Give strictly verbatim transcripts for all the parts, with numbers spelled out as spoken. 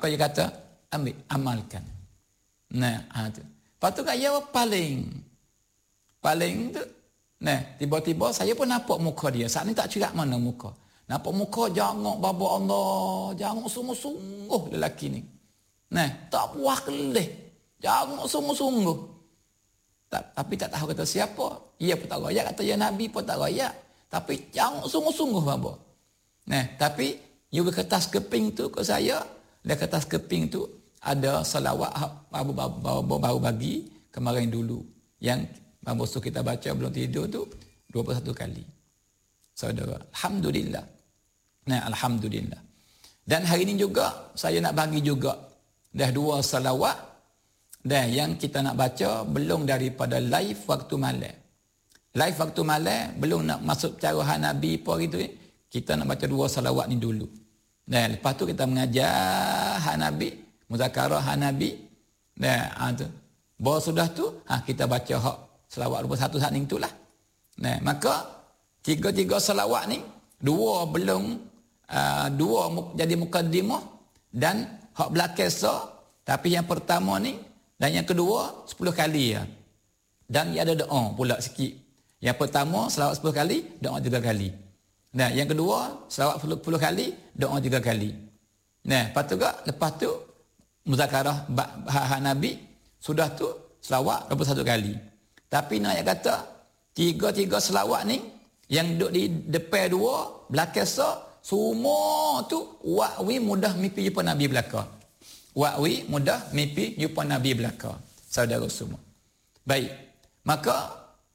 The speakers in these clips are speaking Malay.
apa dia kata? Ambil, amalkan. Nah, ha tu. Lepas tu kat dia paling paling tu. Nah, tiba-tiba saya pun nampak muka dia. Saat ni tak cerak mana muka. Nampak muka jangok bapa Allah, jangok sungguh-sungguh lelaki ni. Nah, tak puas kelih. Jangok sungguh-sungguh. Tak, tapi tak tahu kata siapa. Ia pun tak royak, kata ya Nabi pun tak royak. Tapi jangok sungguh-sungguh bapa. Nah, tapi you kertas keping tu ke saya, dan kertas keping tu ada salawat baru bagi kemarin dulu yang Bambu kita baca belum tidur tu dua puluh satu kali. Saudara, alhamdulillah. Nah, alhamdulillah. Dan hari ini juga saya nak bagi juga dah dua salawat dah yang kita nak baca belum daripada live waktu malam. Live waktu malam belum nak masuk carahan Nabi apa gitu ni. Kita nak baca dua salawat ni dulu. Dan lepas tu kita mengajar hak Nabi, muzakarah hak Nabi. Dan ha, tu. Baru sudah tu, ha, kita baca hak selawat dua puluh satu saat ni itulah. Nah, maka tiga-tiga selawat ni, dua belum, uh, dua jadi mukaddimah dan hak belakang so, tapi yang pertama ni dan yang kedua sepuluh kali ya. Dan ada doa pula sikit. Yang pertama selawat sepuluh kali, doa tiga kali. Nah, yang kedua selawat sepuluh kali, doa tiga kali. Nah, lepas tu gak, lepas tu muzakarah hak Nabi sudah tu selawat dua puluh satu kali. Tapi nak kata tiga-tiga selawat ni yang duduk di depan dua, belakang so, semua tu wakwi mudah mimpi jumpa Nabi belaka. Wakwi mudah mimpi jumpa Nabi belaka. Saudara semua. Baik. Maka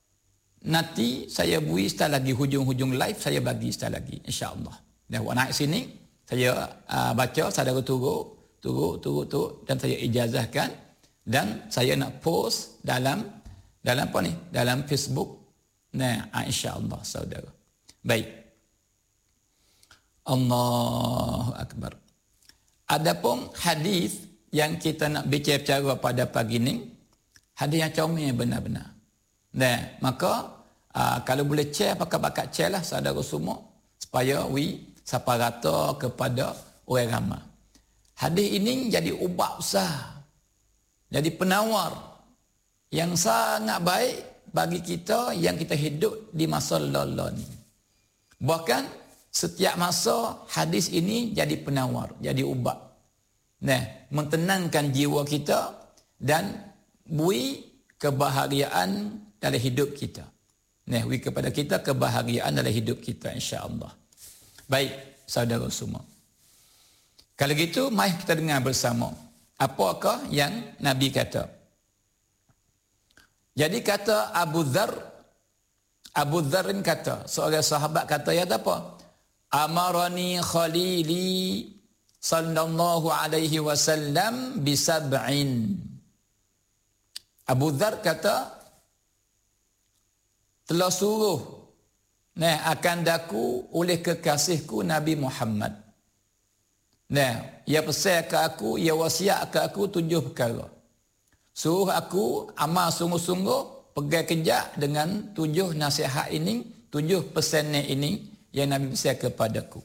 nanti saya beri setelah lagi hujung-hujung live saya bagi setelah lagi insya-Allah. Dan awak naik sini saya uh, baca saudara turut turut turut turut dan saya ijazahkan dan saya nak post dalam dalam apa ni? Dalam Facebook. Nah, insya-Allah saudara. Baik. Allahu akbar. Adapun hadis yang kita nak bicara pada pagi ni, hadis yang comel benar-benar. Nah, maka aa, kalau boleh share pakai-pakai share lah saudara semua supaya we sapa rata kepada orang ramai. Hadis ini jadi ubat besar. Jadi penawar yang sangat baik bagi kita yang kita hidup di masa lalu ni. Bahkan setiap masa hadis ini jadi penawar, jadi ubat. Nah, mentenangkan jiwa kita dan beri kebahagiaan dalam hidup kita. Nah, beri kepada kita kebahagiaan dalam hidup kita insya-Allah. Baik, saudara semua. Kalau gitu, mari kita dengar bersama apakah yang Nabi kata. Jadi kata Abu Dzar, Abu Dzar kata, seorang sahabat kata ya apa? Amarani khalili sallallahu alaihi wasallam bi sab'in. Abu Dzar kata telah suruh nah akan daku oleh kekasihku Nabi Muhammad. Nah, ia pesan ke aku, ia wasiat ke aku tujuh perkara. Suruh aku amal sungguh-sungguh, pegang kejak dengan tujuh nasihat ini, tujuh pesan ini yang Nabi pesan kepadaku.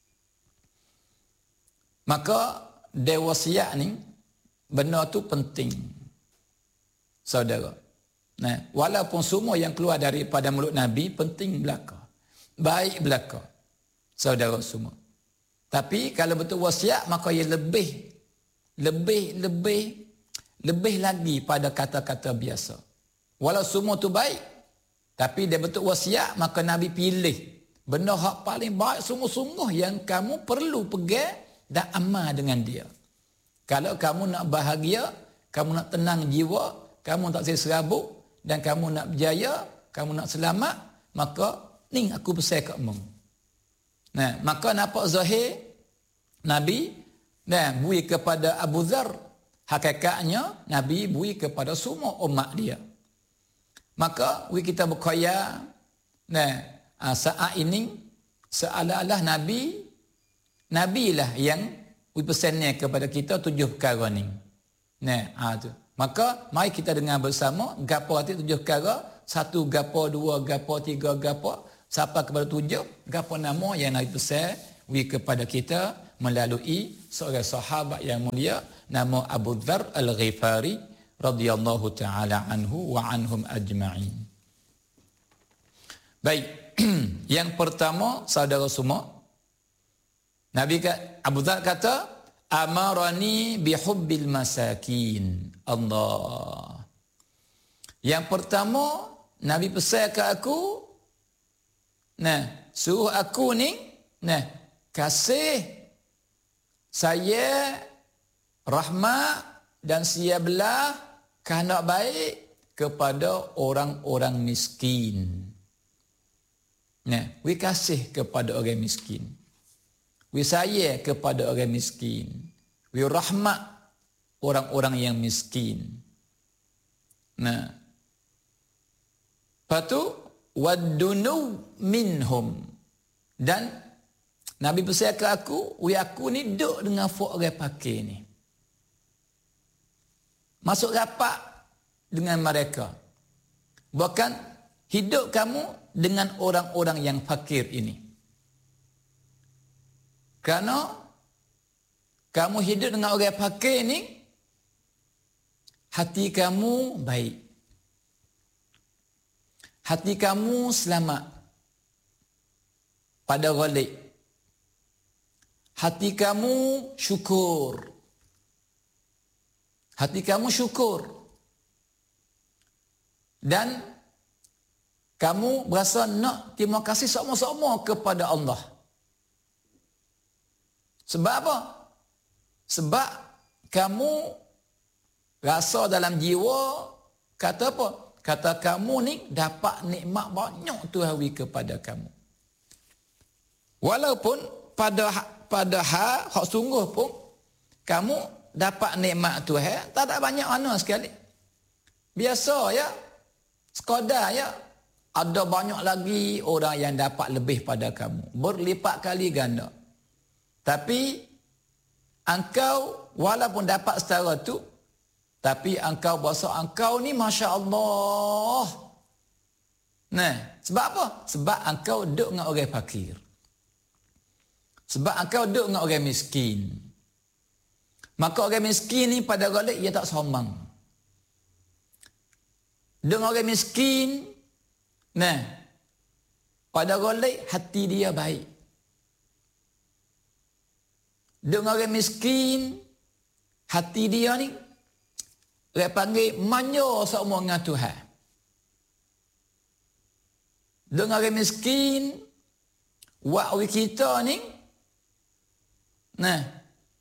Maka dia wasiat ni benda tu penting. Saudara. Nah, walaupun semua yang keluar daripada mulut Nabi penting belaka. Baik belaka. Saudara semua. Tapi kalau betul wasiat maka ia lebih lebih lebih lebih lagi pada kata-kata biasa. Walau semua tu baik, tapi dia betul wasiat maka Nabi pilih benda hak paling baik sungguh-sungguh yang kamu perlu pegang dan amal dengan dia. Kalau kamu nak bahagia, kamu nak tenang jiwa, kamu tak serabut dan kamu nak berjaya, kamu nak selamat, maka ni aku pesan kat kamu. Nah, maka nampak zahir Nabi nah bui kepada Abu Dzar, hakikatnya Nabi bui kepada semua umat dia. Maka we kita berkhayal nah saat ini seolah-olah Nabi Nabilah yang we pesannya kepada kita tujuh perkara ni. Nah, ha tu. Maka mari kita dengar bersama gapo arti tujuh perkara, satu gapo, dua gapo, tiga gapo, sampai kepada tujuh gapo nama yang Nabi pesan we kepada kita melalui seorang sahabat yang mulia nama Abu Dzar Al-Ghifari radhiyallahu taala anhu wa anhum ajma'in. Baik, yang pertama saudara semua, Nabi Abu Dzar kata, amarani bihubbil masakin. Allah. Yang pertama Nabi pesan ke aku, nah, suruh aku ni, nah, kasih saya rahmat dan sia belah kehendak baik kepada orang-orang miskin. Nah, we kasih kepada orang miskin. We sayang kepada orang miskin. We rahmat orang-orang yang miskin. Nah, lepas tu wadunu minhum, dan Nabi pesan ke aku, we aku ni duduk dengan fok orang pakai ni. Masuk rapat dengan mereka. Bahkan hidup kamu dengan orang-orang yang fakir ini. Kerana kamu hidup dengan orang fakir ni, hati kamu baik. Hati kamu selamat pada ghalib. Hati kamu syukur. Hati kamu syukur. Dan kamu berasa nak terima kasih sama-sama kepada Allah. Sebab apa? Sebab kamu rasa dalam jiwa, kata apa? Kata kamu ni dapat nikmat banyak Tuhan beri kepada kamu. Walaupun pada pada hal hak sungguh pun kamu dapat nikmat Tuhan tak ada banyak mana sekali. Biasa ya, sekadar ya, ada banyak lagi orang yang dapat lebih pada kamu, berlipat kali ganda. Tapi engkau walaupun dapat setara tu, tapi engkau berasa engkau ni Masya Allah. Nah, sebab apa? Sebab engkau duduk dengan orang fakir. Sebab engkau duduk dengan orang miskin. Maka orang miskin ni pada ghalib ia tak sombong. Dengan orang miskin, nah, pada ghalib hati dia baik. Dengan orang miskin, hati dia ni, dia panggil manja sama dengan Tuhan. Dengan orang miskin, waktu kita ni, nah,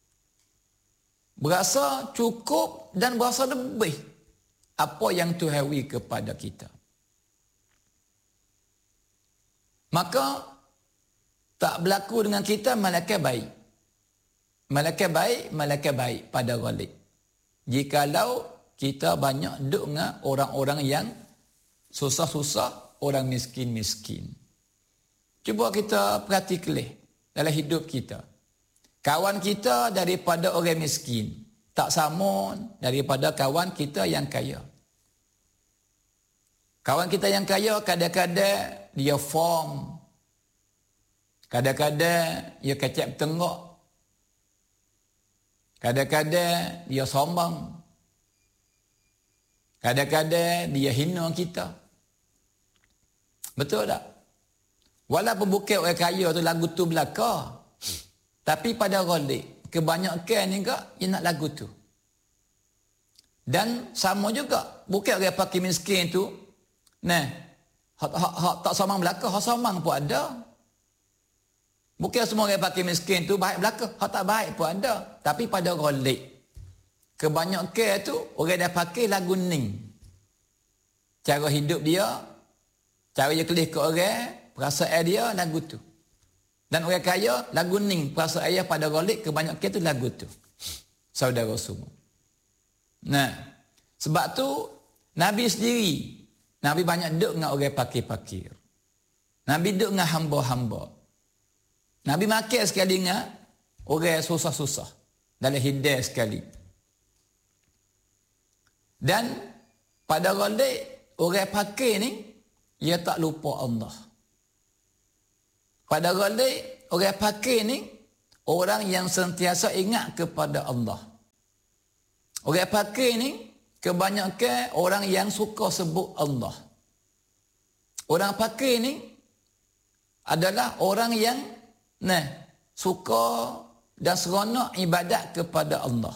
berasa cukup dan berasa lebih apa yang Tuhan beri kepada kita. Maka tak berlaku dengan kita malaikat baik. Malaikat baik, malaikat baik pada ghalib. Jikalau kita banyak duduk dengan orang-orang yang susah-susah, orang miskin-miskin. Cuba kita perhatikan dalam hidup kita. Kawan kita daripada orang miskin tak sama daripada kawan kita yang kaya. Kawan kita yang kaya kadang-kadang dia form, kadang-kadang dia kecap tenggok, kadang-kadang dia sombong, kadang-kadang dia hina kita. Betul tak? Walaupun bukan orang kaya tu lagu tu belaka, tapi pada ghalib kebanyakan ni juga dia nak lagu tu. Dan sama juga, bukan orang fakir miskin tu, nah, hak, hak, hak tak sombong belaka, hak sombong pun ada. Bukan semua orang fakir miskin tu baik belaka, hak tak baik pun ada. Tapi pada ghalib, kebanyakan tu orang dah fakir lagu ning. Cara hidup dia, cara dia kelih ke orang, perasaan dia lagu tu. Dan orang kaya lagu ning, perasaan dia pada ghalib kebanyakan tu lagu tu. Saudara semua. Nah, sebab tu Nabi sendiri, Nabi banyak duduk dengan orang fakir-fakir. Nabi duduk dengan hamba-hamba. Nabi makan sekali dengan orang susah-susah dalam hidup sekali. Dan pada ghalib orang fakir ni ia tak lupa Allah. Pada ghalib orang fakir ni orang yang sentiasa ingat kepada Allah. Orang fakir ni kebanyakan orang yang suka sebut Allah. Orang fakir ni adalah orang yang nah, suka dan seronok ibadat kepada Allah.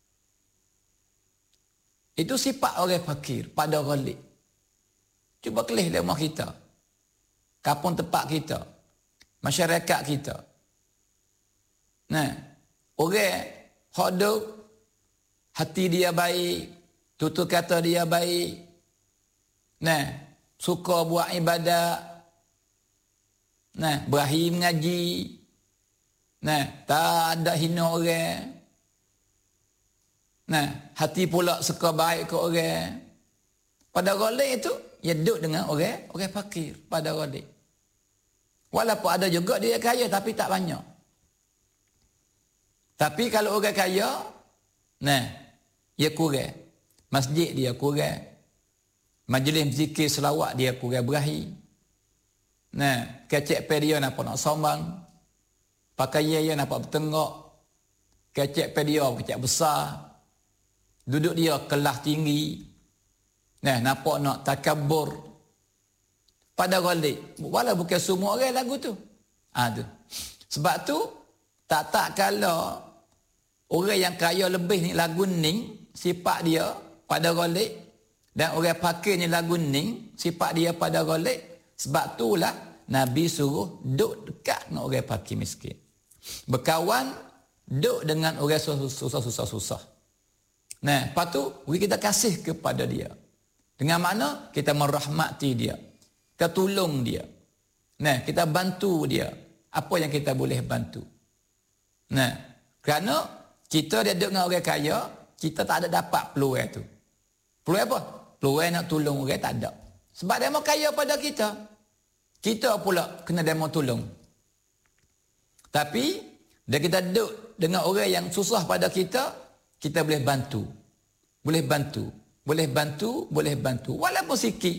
Itu sifat orang fakir pada ghalib. Cuba kelih di rumah kita, kampung tempat kita, masyarakat kita. Nah, orang hodok, hati dia baik, tutur kata dia baik. Nah, suka buat ibadat. Nah, berakhir mengaji. Nah, tak ada hina orang. Nah, hati pula suka baik ke orang. Pada ghalib itu, ia duduk dengan orang orang fakir pada ghalib. Walaupun ada juga dia kaya tapi tak banyak. Tapi kalau orang kaya, nah, ia kurang. Masjid dia kurang. Majlis zikir selawat dia kurang berakhir. Nah, kecek pedia nampak nak sombang. Pakaian dia nampak bertengok. Kecek pedia kecek besar. Duduk dia kelas tinggi. Nah, nampak nak takabur. Pada ghalib. Walau bukan semua orang lagu tu. Ah tu. Sebab tu tak tak kalau orang yang kaya lebih ni lagu ni sifat dia pada ghalib dan orang fakir ni lagu ni sifat dia pada ghalib. Sebab itulah Nabi suruh duduk dekat dengan orang fakir miskin. Berkawan duduk dengan orang susah-susah-susah. Nah, lepas tu kita kasih kepada dia. Dengan mana? Kita merahmati dia. Kita tolong dia. Nah, kita bantu dia. Apa yang kita boleh bantu. Nah, kerana kita dia duduk dengan orang kaya, kita tak ada dapat peluang tu. Peluang apa? Peluang nak tolong orang tak ada. Sebab dia mau kaya pada kita. Kita pula kena dia mau tolong. Tapi, dia kita duduk dengan orang yang susah pada kita, kita boleh bantu. Boleh bantu. Boleh bantu, boleh bantu. Walaupun sikit.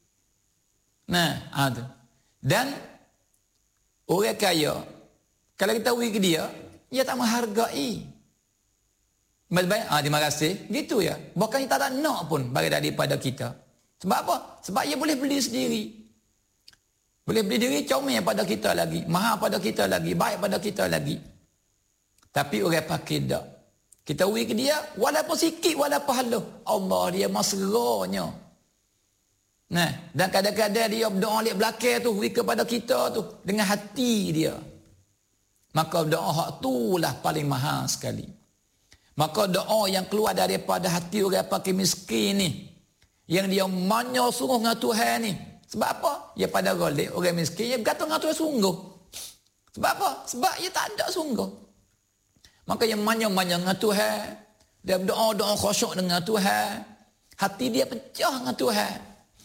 Nah, ada. Dan orang kaya, kalau kita beri ke dia, dia tak menghargai. Baik-baik, ah, terima kasih. Gitu ya. Bahkan kita tak nak pun bagi daripada kita. Sebab apa? Sebab dia boleh beli sendiri. Boleh beli diri comel pada kita lagi. Mahal pada kita lagi. Baik pada kita lagi. Tapi orang fakir tak. Kita beri ke dia, walaupun sikit, walaupun halus. Allah, dia masranya. Nah, dan kadang-kadang dia berdoa lihat belakang tu, beri kepada kita tu, dengan hati dia. Maka doa hak tu lah paling mahal sekali. Maka doa yang keluar daripada hati orang fakir miskin ni, yang dia manja sungguh dengan Tuhan ni. Sebab apa? Ya pada ghalib orang miskin, dia berkata dengan Tuhan sungguh. Sebab apa? Sebab dia tak ada sungguh. Maka yang manja-manja dengan Tuhan, dia berdoa-doa khusyuk dengan Tuhan, hati dia pecah dengan Tuhan,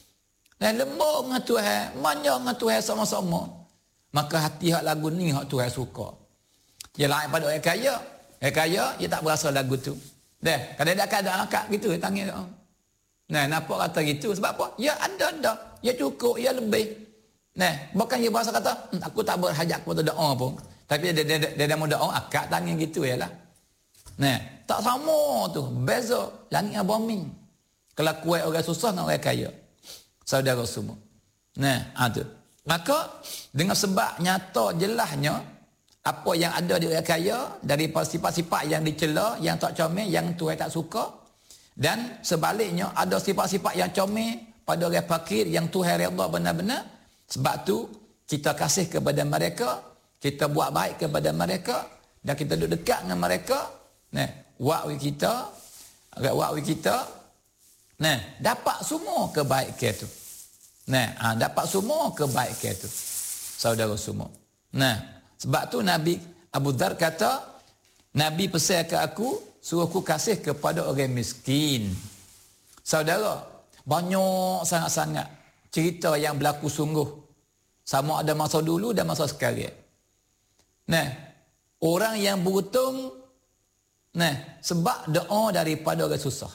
dan lembut dengan Tuhan, manja dengan Tuhan sama-sama. Maka hati hak lagu ni hak Tuhan suka. Dia lain pada orang kaya. Orang kaya, dia tak berasa lagu tu. Dah, kadang-kadang ada akak gitu, dia tanya doa. Nah, nampak kata gitu, sebab apa? Ya ada dah, ya cukup, ya lebih. Nah, bukan dia berasa kata, hm, aku tak berhajat kepada doa pun. Tapi dia, dia, dia, dia dah mau doa, akak tangan gitu ya lah. Nah, tak sama tu. Beza langit dan bumi. Kelakuan orang susah dengan orang kaya. Saudara semua. Nah, ada. Maka, dengan sebab nyata jelasnya, apa yang ada di orang kaya, dari sifat-sifat yang dicela, yang tak comel, yang Tuhan tak suka. Dan sebaliknya, ada sifat-sifat yang comel pada orang fakir, yang Tuhan redha benar-benar. Sebab tu, kita kasih kepada mereka, kita buat baik kepada mereka dan kita duduk dekat dengan mereka. Nah, wakwi kita, agak wakwi kita, nah, dapat semua kebaikan itu. Nah, ha, dapat semua kebaikan itu. Saudara semua. Nah, sebab tu Nabi Abu Dzar kata, Nabi pesan ke aku, suruh aku kasih kepada orang miskin. Saudara, banyak sangat-sangat cerita yang berlaku sungguh. Sama ada masa dulu dan masa sekarang. Nah, orang yang beruntung, nah, sebab doa daripada orang susah.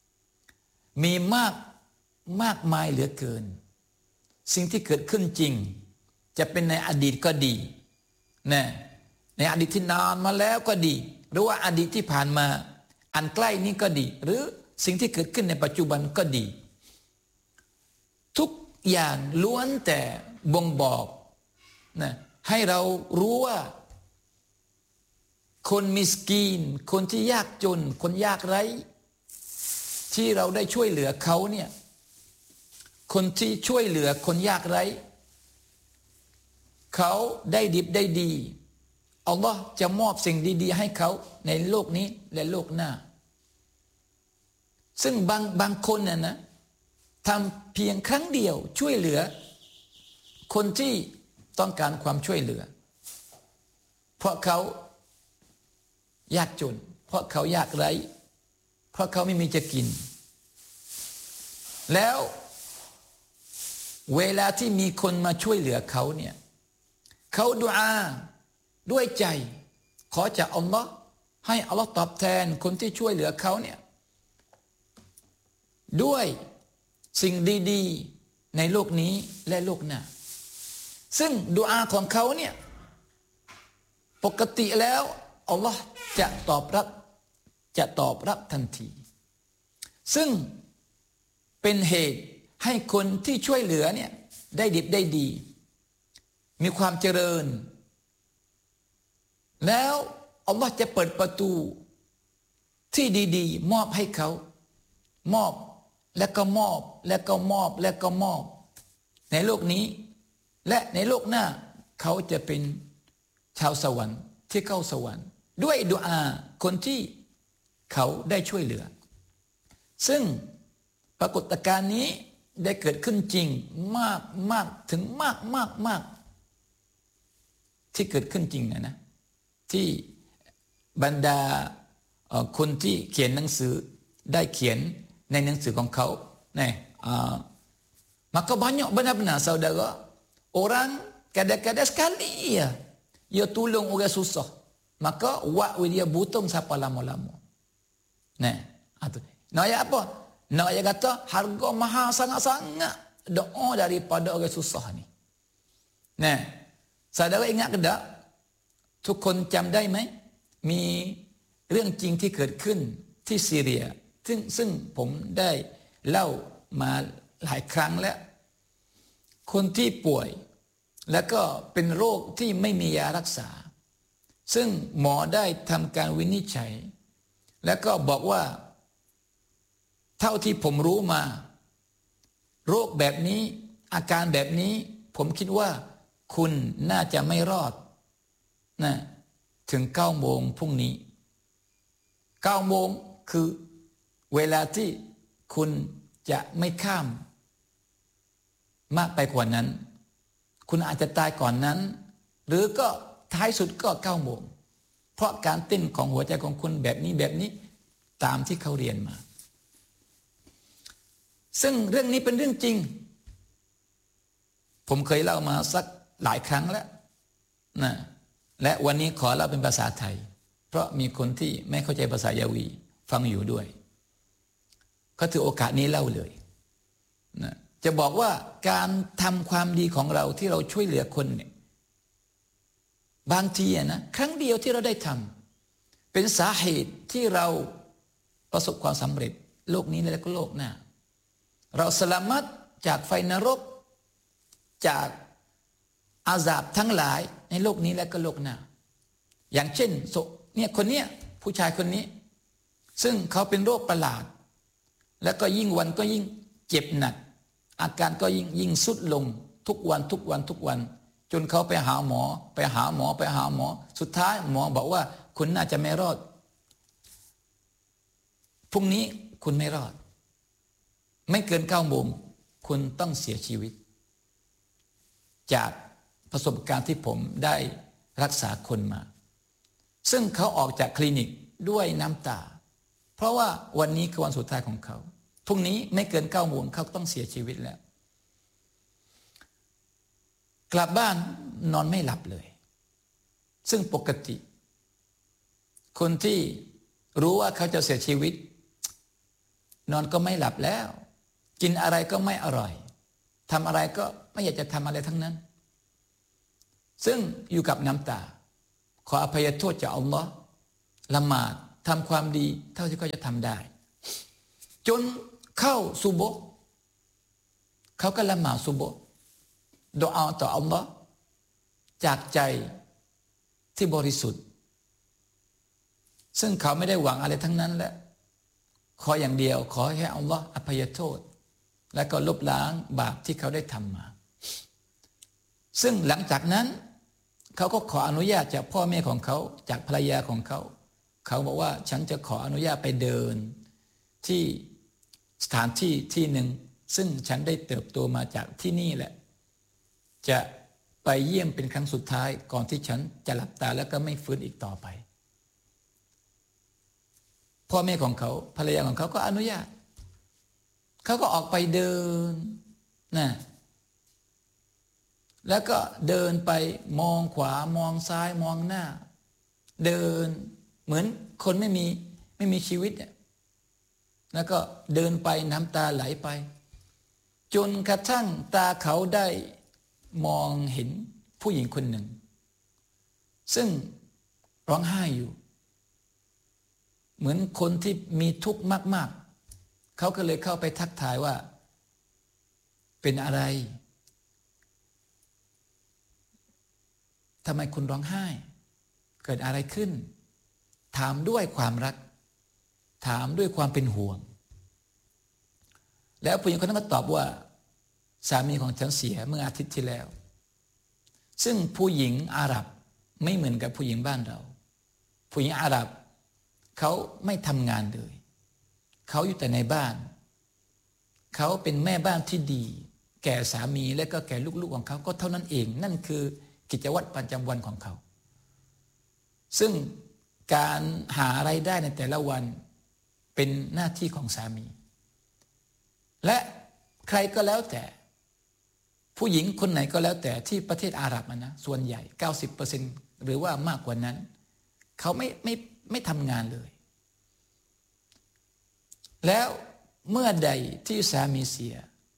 Mi mak, mak maiเหลือเกิน สิ่งที่เกิดขึ้นจริงจะเป็นในอดีตก็ดีนะในอดีตที่นานมาแล้วก็ดีหรือว่าอดีตที่ผ่านมาอันใกล้นี้ก็ดีหรือสิ่งที่เกิดขึ้นในปัจจุบันก็ดีทุกอย่างล้วนแต่บ่งบอกนะให้เรารู้ว่าคนมิสกีนคนที่ยากจนคนยากไร้ที่เราได้ช่วยเหลือเขาเนี่ยคนที่ช่วยเหลือคนยากไร้เขาได้ดิบได้ดีอัลลอฮ์จะมอบสิ่งดีๆให้เขาในโลกนี้และโลกหน้าซึ่งบางบางคนน่ะนะทำเพียงครั้งเดียวช่วยเหลือคนที่ต้องการความช่วยเหลือเพราะเขายากจนเพราะเขายากไร้เพราะเขาไม่มีจะกินแล้วเวลาที่มีคนมาช่วยเหลือเขาเนี่ยเขาดุอาด้วยใจขอจากอัลลอฮ์ให้อัลลอฮ์ตอบแทนคนที่ช่วยเหลือเขาเนี่ยด้วยสิ่งดีๆในโลกนี้และโลกหน้าซึ่งดุอาของเขาเนี่ยปกติแล้วอัลลอฮ์จะตอบรับจะตอบรับทันทีซึ่งเป็นเหตุให้คนที่ช่วยเหลือเนี่ยได้ดิบได้ดีมีความเจริญแล้วอัลลอฮ์จะเปิดประตูที่ดีๆมอบให้เขามอบและก็มอบและก็มอบและก็มอบในโลกนี้และในโลกหน้าเขาจะเป็นชาวสวรรค์ที่เข้าสวรรค์ด้วยดุอาคนที่เขาได้ช่วยเหลือซึ่งปรากฏการณ์นี้ได้เกิดขึ้นจริงมากมากถึงมากมากมากที่เกิดขึ้นจริงนะนะที่บรรดาคนที่เขียนหนังสือได้เขียนในหนังสือของเขาเนี่ย maka banyak benar-benar saudara orang kadang-kadang sekali ya ia tolong orang susah maka wak dia butung siapa lama-lama nah itu nak ayat apa nak ayat kata harga mahal sangat-sangat doa daripada orang susah ni nah saudara ingat ke takทุกคนจำได้ไหมมีเรื่องจริงที่เกิดขึ้นที่ซีเรียซึ่งซึ่งผมได้เล่ามาหลายครั้งแล้วคนที่ป่วยแล้วก็เป็นโรคที่ไม่มียารักษาซึ่งหมอได้ทำการวินิจฉัยแล้วก็บอกว่าเท่าที่ผมรู้มาโรคแบบนี้อาการแบบนี้ผมคิดว่าคุณน่าจะไม่รอดนะถึงเก้าโมงพรุ่งนี้เก้าโมงคือเวลาที่คุณจะไม่ข้ามมากไปกว่านั้นคุณอาจจะตายก่อนนั้นหรือก็ท้ายสุดก็เก้าโมงเพราะการเต้นของหัวใจของคุณแบบนี้แบบนี้ตามที่เขาเรียนมาซึ่งเรื่องนี้เป็นเรื่องจริงผมเคยเล่ามาสักหลายครั้งแล้วนะและวันนี้ขอเล่าเป็นภาษาไทยเพราะมีคนที่ไม่เข้าใจภาษายาวีฟังอยู่ด้วยก็ถือโอกาสนี้เล่าเลยนะจะบอกว่าการทำความดีของเราที่เราช่วยเหลือคนเนี่ยบางทีนะครั้งเดียวที่เราได้ทำเป็นสาเหตุที่เราประสบความสำเร็จโลกนี้และก็โลกหน้าเราสละมัดจากไฟนรกจากอาซาบทั้งหลายในโลกนี้และก็โลกหน้าอย่างเช่นเนี่ยคนเนี้ยผู้ชายคนนี้ซึ่งเขาเป็นโรคประหลาดแล้วก็ยิ่งวันก็ยิ่งเจ็บหนักอาการก็ยิ่งยิ่งสุดลงทุกวันทุกวันทุกวันจนเขาไปหาหมอไปหาหมอไปหาหมอสุดท้ายหมอบอกว่าคุณน่าจะไม่รอดพรุ่งนี้คุณไม่รอดไม่เกินเก้าโมงคุณต้องเสียชีวิตจากประสบการณ์ที่ผมได้รักษาคนมาซึ่งเขาออกจากคลินิกด้วยน้ำตาเพราะว่าวันนี้คือวันสุดท้ายของเขาพรุ่งนี้ไม่เกินเก้าโมงเขาต้องเสียชีวิตแล้วกลับบ้านนอนไม่หลับเลยซึ่งปกติคนที่รู้ว่าเขาจะเสียชีวิตนอนก็ไม่หลับแล้วกินอะไรก็ไม่อร่อยทำอะไรก็ไม่อยากจะทำอะไรทั้งนั้นซึ่งอยู่กับน้ำตาขออภัยโทษจากอัลลอฮ์ละหมาดทำความดีเท่าที่เขาจะทำได้จนเข้าซุบฮ์เขาก็ละหมาดซุบฮ์ดุอาต่ออัลลอฮ์จากใจที่บริสุทธิ์ซึ่งเขาไม่ได้หวังอะไรทั้งนั้นแหละขออย่างเดียวขอให้อัลลอฮ์อภัยโทษและก็ลบล้างบาปที่เขาได้ทำมาซึ่งหลังจากนั้นเขาก็ขออนุญาตจากพ่อแม่ของเขาจากภรรยาของเขาเขาบอกว่าฉันจะขออนุญาตไปเดินที่สถานที่ที่หนึ่งซึ่งฉันได้เติบโตมาจากที่นี่แหละจะไปเยี่ยมเป็นครั้งสุดท้ายก่อนที่ฉันจะหลับตาแล้วก็ไม่ฟื้นอีกต่อไปพ่อแม่ของเขาภรรยาของเขาก็อนุญาตเขาก็ออกไปเดินนะแล้วก็เดินไปมองขวามองซ้ายมองหน้าเดินเหมือนคนไม่มีไม่มีชีวิตเนี่ยแล้วก็เดินไปน้ำตาไหลไปจนกระทั่งตาเขาได้มองเห็นผู้หญิงคนหนึ่งซึ่งร้องไห้อยู่เหมือนคนที่มีทุกข์มากๆเขาก็เลยเข้าไปทักทายว่าเป็นอะไรทำไมคุณร้องไห้เกิดอะไรขึ้นถามด้วยความรักถามด้วยความเป็นห่วงแล้วผู้หญิงคนนั้นก็ตอบว่าสามีของฉันเสียเมื่ออาทิตย์ที่แล้วซึ่งผู้หญิงอาหรับไม่เหมือนกับผู้หญิงบ้านเราผู้หญิงอาหรับเขาไม่ทำงานเลยเขาอยู่แต่ในบ้านเขาเป็นแม่บ้านที่ดีแก่สามีและก็แก่ลูกๆของเขาก็เท่านั้นเองนั่นคือกิจวัตรประจำวันของเขาซึ่งการหารายได้ในแต่ละวันเป็นหน้าที่ของสามีและใครก็แล้วแต่ผู้หญิงคนไหนก็แล้วแต่ที่ประเทศอาหรับนะส่วนใหญ่ เก้าสิบเปอร์เซ็นต์ หรือว่ามากกว่านั้นเขาไม่ไม่ไม่ทำงานเลยแล้วเมื่อใดที่สามีเสีย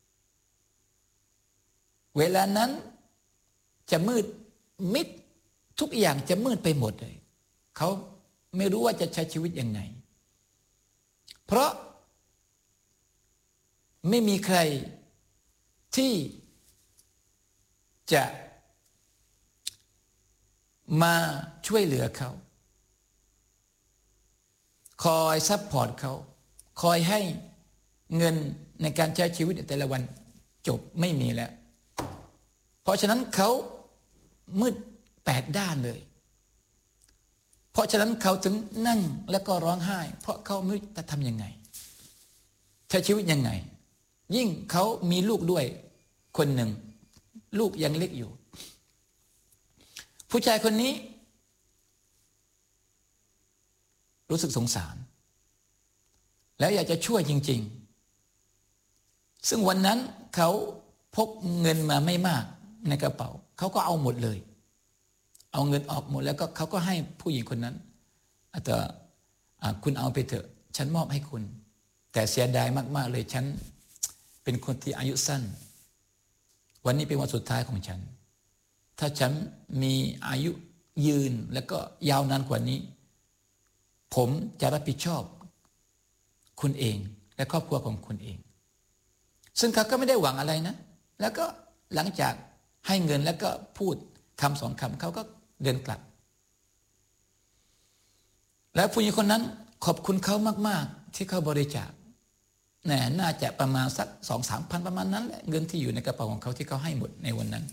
เวลานั้นจะมืดมิดทุกอย่างจะมืดไปหมดเลยเขาไม่รู้ว่าจะใช้ชีวิตยังไงเพราะไม่มีใครที่จะมาช่วยเหลือเขาคอยซัพพอร์ตเขาคอยให้เงินในการใช้ชีวิตในแต่ละวันจบไม่มีแล้วเพราะฉะนั้นเขามืดแปดด้านเลยเพราะฉะนั้นเขาถึงนั่งแล้วก็ร้องไห้เพราะเขาไม่รู้จะทำยังไงใช้ชีวิตยังไงยิ่งเขามีลูกด้วยคนหนึ่งลูกยังเล็กอยู่ผู้ชายคนนี้รู้สึกสงสารแล้วอยากจะช่วยจริงๆซึ่งวันนั้นเขาพกเงินมาไม่มากในกระเป๋าเขาก็เอาหมดเลยเอาเงินออกหมดแล้วก็เขาก็ให้ผู้หญิงคนนั้นอาจจะคุณเอาไปเถอะฉันมอบให้คุณแต่เสียดายมากๆเลยฉันเป็นคนที่อายุสั้นวันนี้เป็นวันสุดท้ายของฉันถ้าฉันมีอายุยืนแล้วก็ยาวนานกว่านี้ผมจะรับผิดชอบคุณเองและครอบครัวของคุณเองซึ่งเขาก็ไม่ได้หวังอะไรนะแล้วก็หลังจากให้เงินแล้วก็พูดคำสองคำเขาก็เดินกลับแล้วผู้หญิงคนนั้นขอบคุณเขามากๆที่เขาบริจาคแน่น่าจะประมาณสักสองสามพันประมาณนั้นแหละเงินที่อยู่ในกระเป๋าของเขาที่เขาให้หมดในวันนั้น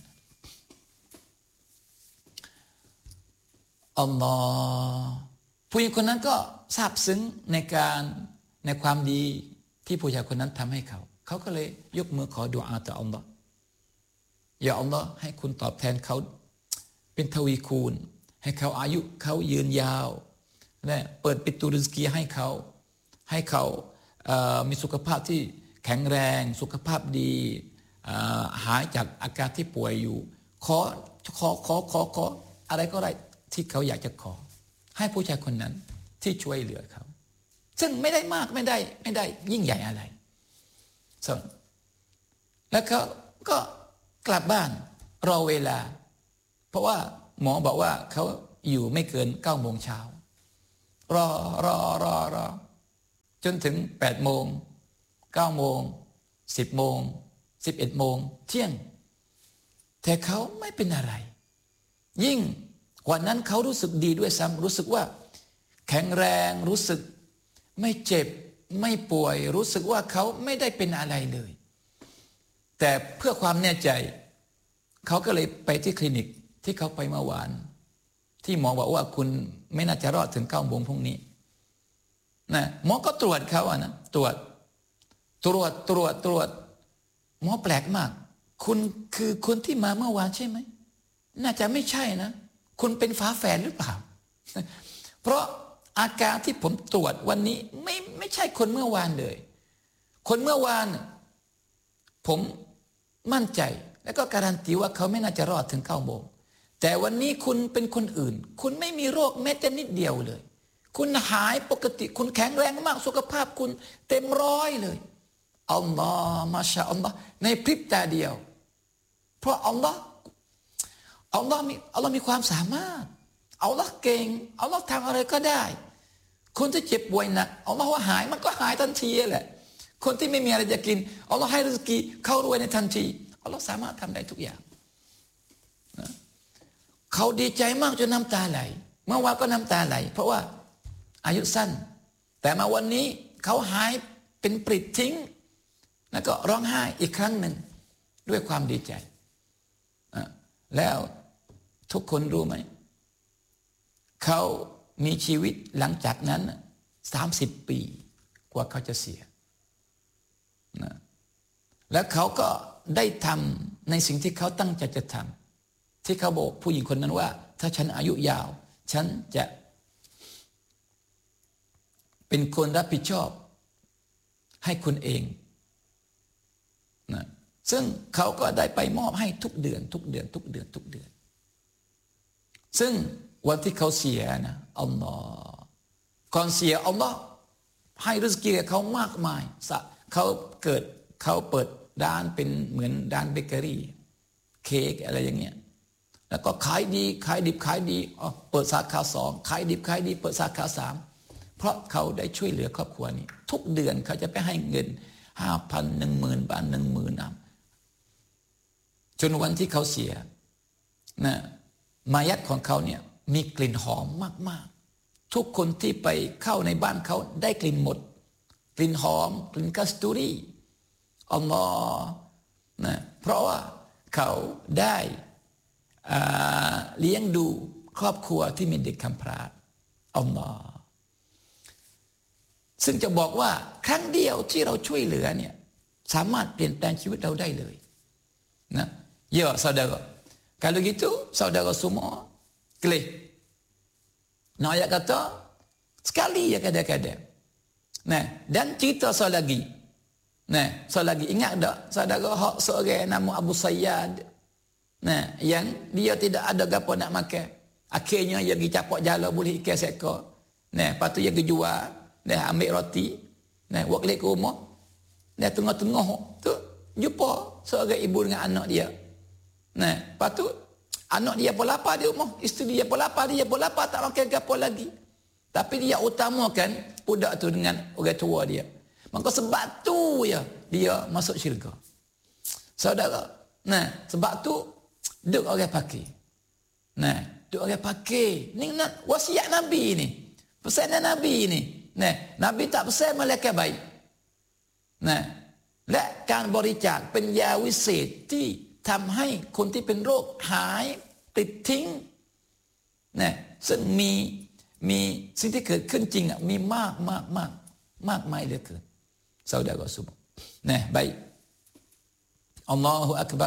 อัลลอฮ์ผู้หญิงคนนั้นก็ซาบซึ้งในการในความดีที่ผู้ชายคนนั้นทำให้เขาเขาก็เลยยกมือขอดุอาต่ออัลลอฮ์อย่าอัลลอฮ์ให้คุณตอบแทนเขาเป็นทวีคูณให้เขาอายุเขายืนยาวและเปิดปิตูริสกีให้เขาให้เขามีสุขภาพที่แข็งแรงสุขภาพดีหายจากอาการที่ป่วยอยู่ขอขอขอขอขออะไรก็ได้ที่เขาอยากจะขอให้ผู้ชายคนนั้นที่ช่วยเหลือเขาซึ่งไม่ได้มากไม่ได้ไม่ได้ยิ่งใหญ่อะไรส่วนแล้วเขาก็กลับบ้านรอเวลาเพราะว่าหมอบอกว่าเขาอยู่ไม่เกินเก้าโมงเช้ารอรอรอรอจนถึงแปดโมงเก้าโมงสิบโมงสิบเอ็ดโมงเที่ยงแต่เขาไม่เป็นอะไรยิ่งกว่านั้นเขารู้สึกดีด้วยซ้ำรู้สึกว่าแข็งแรงรู้สึกไม่เจ็บไม่ป่วยรู้สึกว่าเขาไม่ได้เป็นอะไรเลยแต่เพื่อความแน่ใจเขาก็เลยไปที่คลินิกที่เขาไปเมื่อวานที่หมอบอกว่าคุณไม่น่าจะรอดถึงเก้าโมงพรุ่งนี้นะหมอก็ตรวจเขาอะนะตรวจตรวจตรวจตรวจหมอแปลกมากคุณคือคนที่มาเมื่อวานใช่ไหมน่าจะไม่ใช่นะคุณเป็นฝาแฝดหรือเปล่าเพราะอาการที่ผมตรวจวันนี้ไม่ไม่ใช่คนเมื่อวานเลยคนเมื่อวานผมมั่นใจแล้วก็การันตีว่าเขาไม่น่าจะรอดถึงเก้าโมงแต่วันนี้คุณเป็นคนอื่นคุณไม่มีโรคแม้แต่นิดเดียวเลยคุณหายปกติคุณแข็งแรงมากสุขภาพคุณเต็มร้อยเลยอัลลอฮ์มาชาอัลลอฮ์ในพริบตาเดียวเพราะอัลลอฮ์อัลลอฮ์มีอัลลอฮ์มีความสามารถอัลลอฮ์เก่งอัลลอฮ์ทำอะไรก็ได้คนที่เจ็บป่วยหนักอัลลอฮ์ว่าหายมันก็หายทันทีแหละคนที่ไม่มีอะไรจะกินอัลลอฮ์ให้ริสกีเข้ารวยในทันทีอัลลอฮ์สามารถทำได้ทุกอย่างนะเขาดีใจมากจนน้ำตาไหลเมื่อวานก็น้ำตาไหลเพราะว่าอายุสั้นแต่มาวันนี้เขาหายเป็นปริดทิ้งแล้วก็ร้องไห้อีกครั้งหนึ่งด้วยความดีใจแล้วทุกคนรู้ไหมเขามีชีวิตหลังจากนั้นสามสิบปีกว่าเขาจะเสียนะแล้วเขาก็ได้ทำในสิ่งที่เขาตั้งใจจะทำที่เขาบอกผู้หญิงคนนั้นว่าถ้าฉันอายุยาวฉันจะเป็นคนรับผิดชอบให้คุณเองนะซึ่งเขาก็ได้ไปมอบให้ทุกเดือนทุกเดือนทุกเดือนทุกเดือนซึ่งวันที่เขาเสียนะอัลลอฮ์ก่อนเสียอัลลอฮ์ให้ริสกีเขามากมายเขาเกิดเขาเปิดร้านเป็นเหมือนร้านเบเกอรี่เค้กอะไรอย่างเงี้ยแล้วก็ขายดีขายดิบขายดีเปิดสาขาสองขายดิบขายดีเปิดสาขาสามเพราะเขาได้ช่วยเหลือครอบครัวนี้ทุกเดือนเขาจะไปให้เงินห้าพันหนึ่งหมื่นบาทหนึ่งหมื่นอ่ะจนวันที่เขาเสียนะมายัดของเขาเนี่ยมีกลิ่นหอมมากๆทุกคนที่ไปเข้าในบ้านเขาได้กลิ่นหมดกลิ่นหอมกลิ่นกัสตูรีอัลลอฮ์นะเพราะว่าเขาได้เลี้ยงดูครอบครัวที่มีเด็กกำพร้าอัลลอฮ์ซึ่งจะบอกว่าครั้งเดียวที่เราช่วยเหลือเนี่ยสามารถเปลี่ยนแปลงชีวิตเราได้เลยนะya saudara kalau gitu saudara semua kelih nak ayat kata sekali ya kadang-kadang nah dan cerita saya lagi nah saya lagi ingat tak saudara hak seorang nama Abu Sayyad nah yang dia tidak ada gapo nak makan akhirnya dia pergi capak jala boleh ikan seekor nah lepas tu dia pergi jual nah ambil roti nah buat balik ke rumah nah tengah-tengah tu jumpa seorang ibu dengan anak dia. Nah, lepas tu anak dia pun lapar di rumah, isteri dia pun lapar, dia pun lapar tak makan apa lagi. Tapi dia utamakan budak tu dengan orang tua dia. Maka sebab tu ya dia masuk syurga. Saudara, nah sebab tu duk orang pakai. Nah, duk orang pakai. Ni nak wasiat Nabi ni. Pesanan Nabi ni. Nah, Nabi tak pesan malaikat baik. Nah, และการบริจาคเป็นยาวิเศษที่ทำให้คนที่เป็นโรคหายติดทิ้งนะซึ่งมีมีสิ่งที่เกิดขึ้นจริงอ่ะมีมากมากมากมากมายเหลือเกิน saudara semua nah baik Allahu Akbar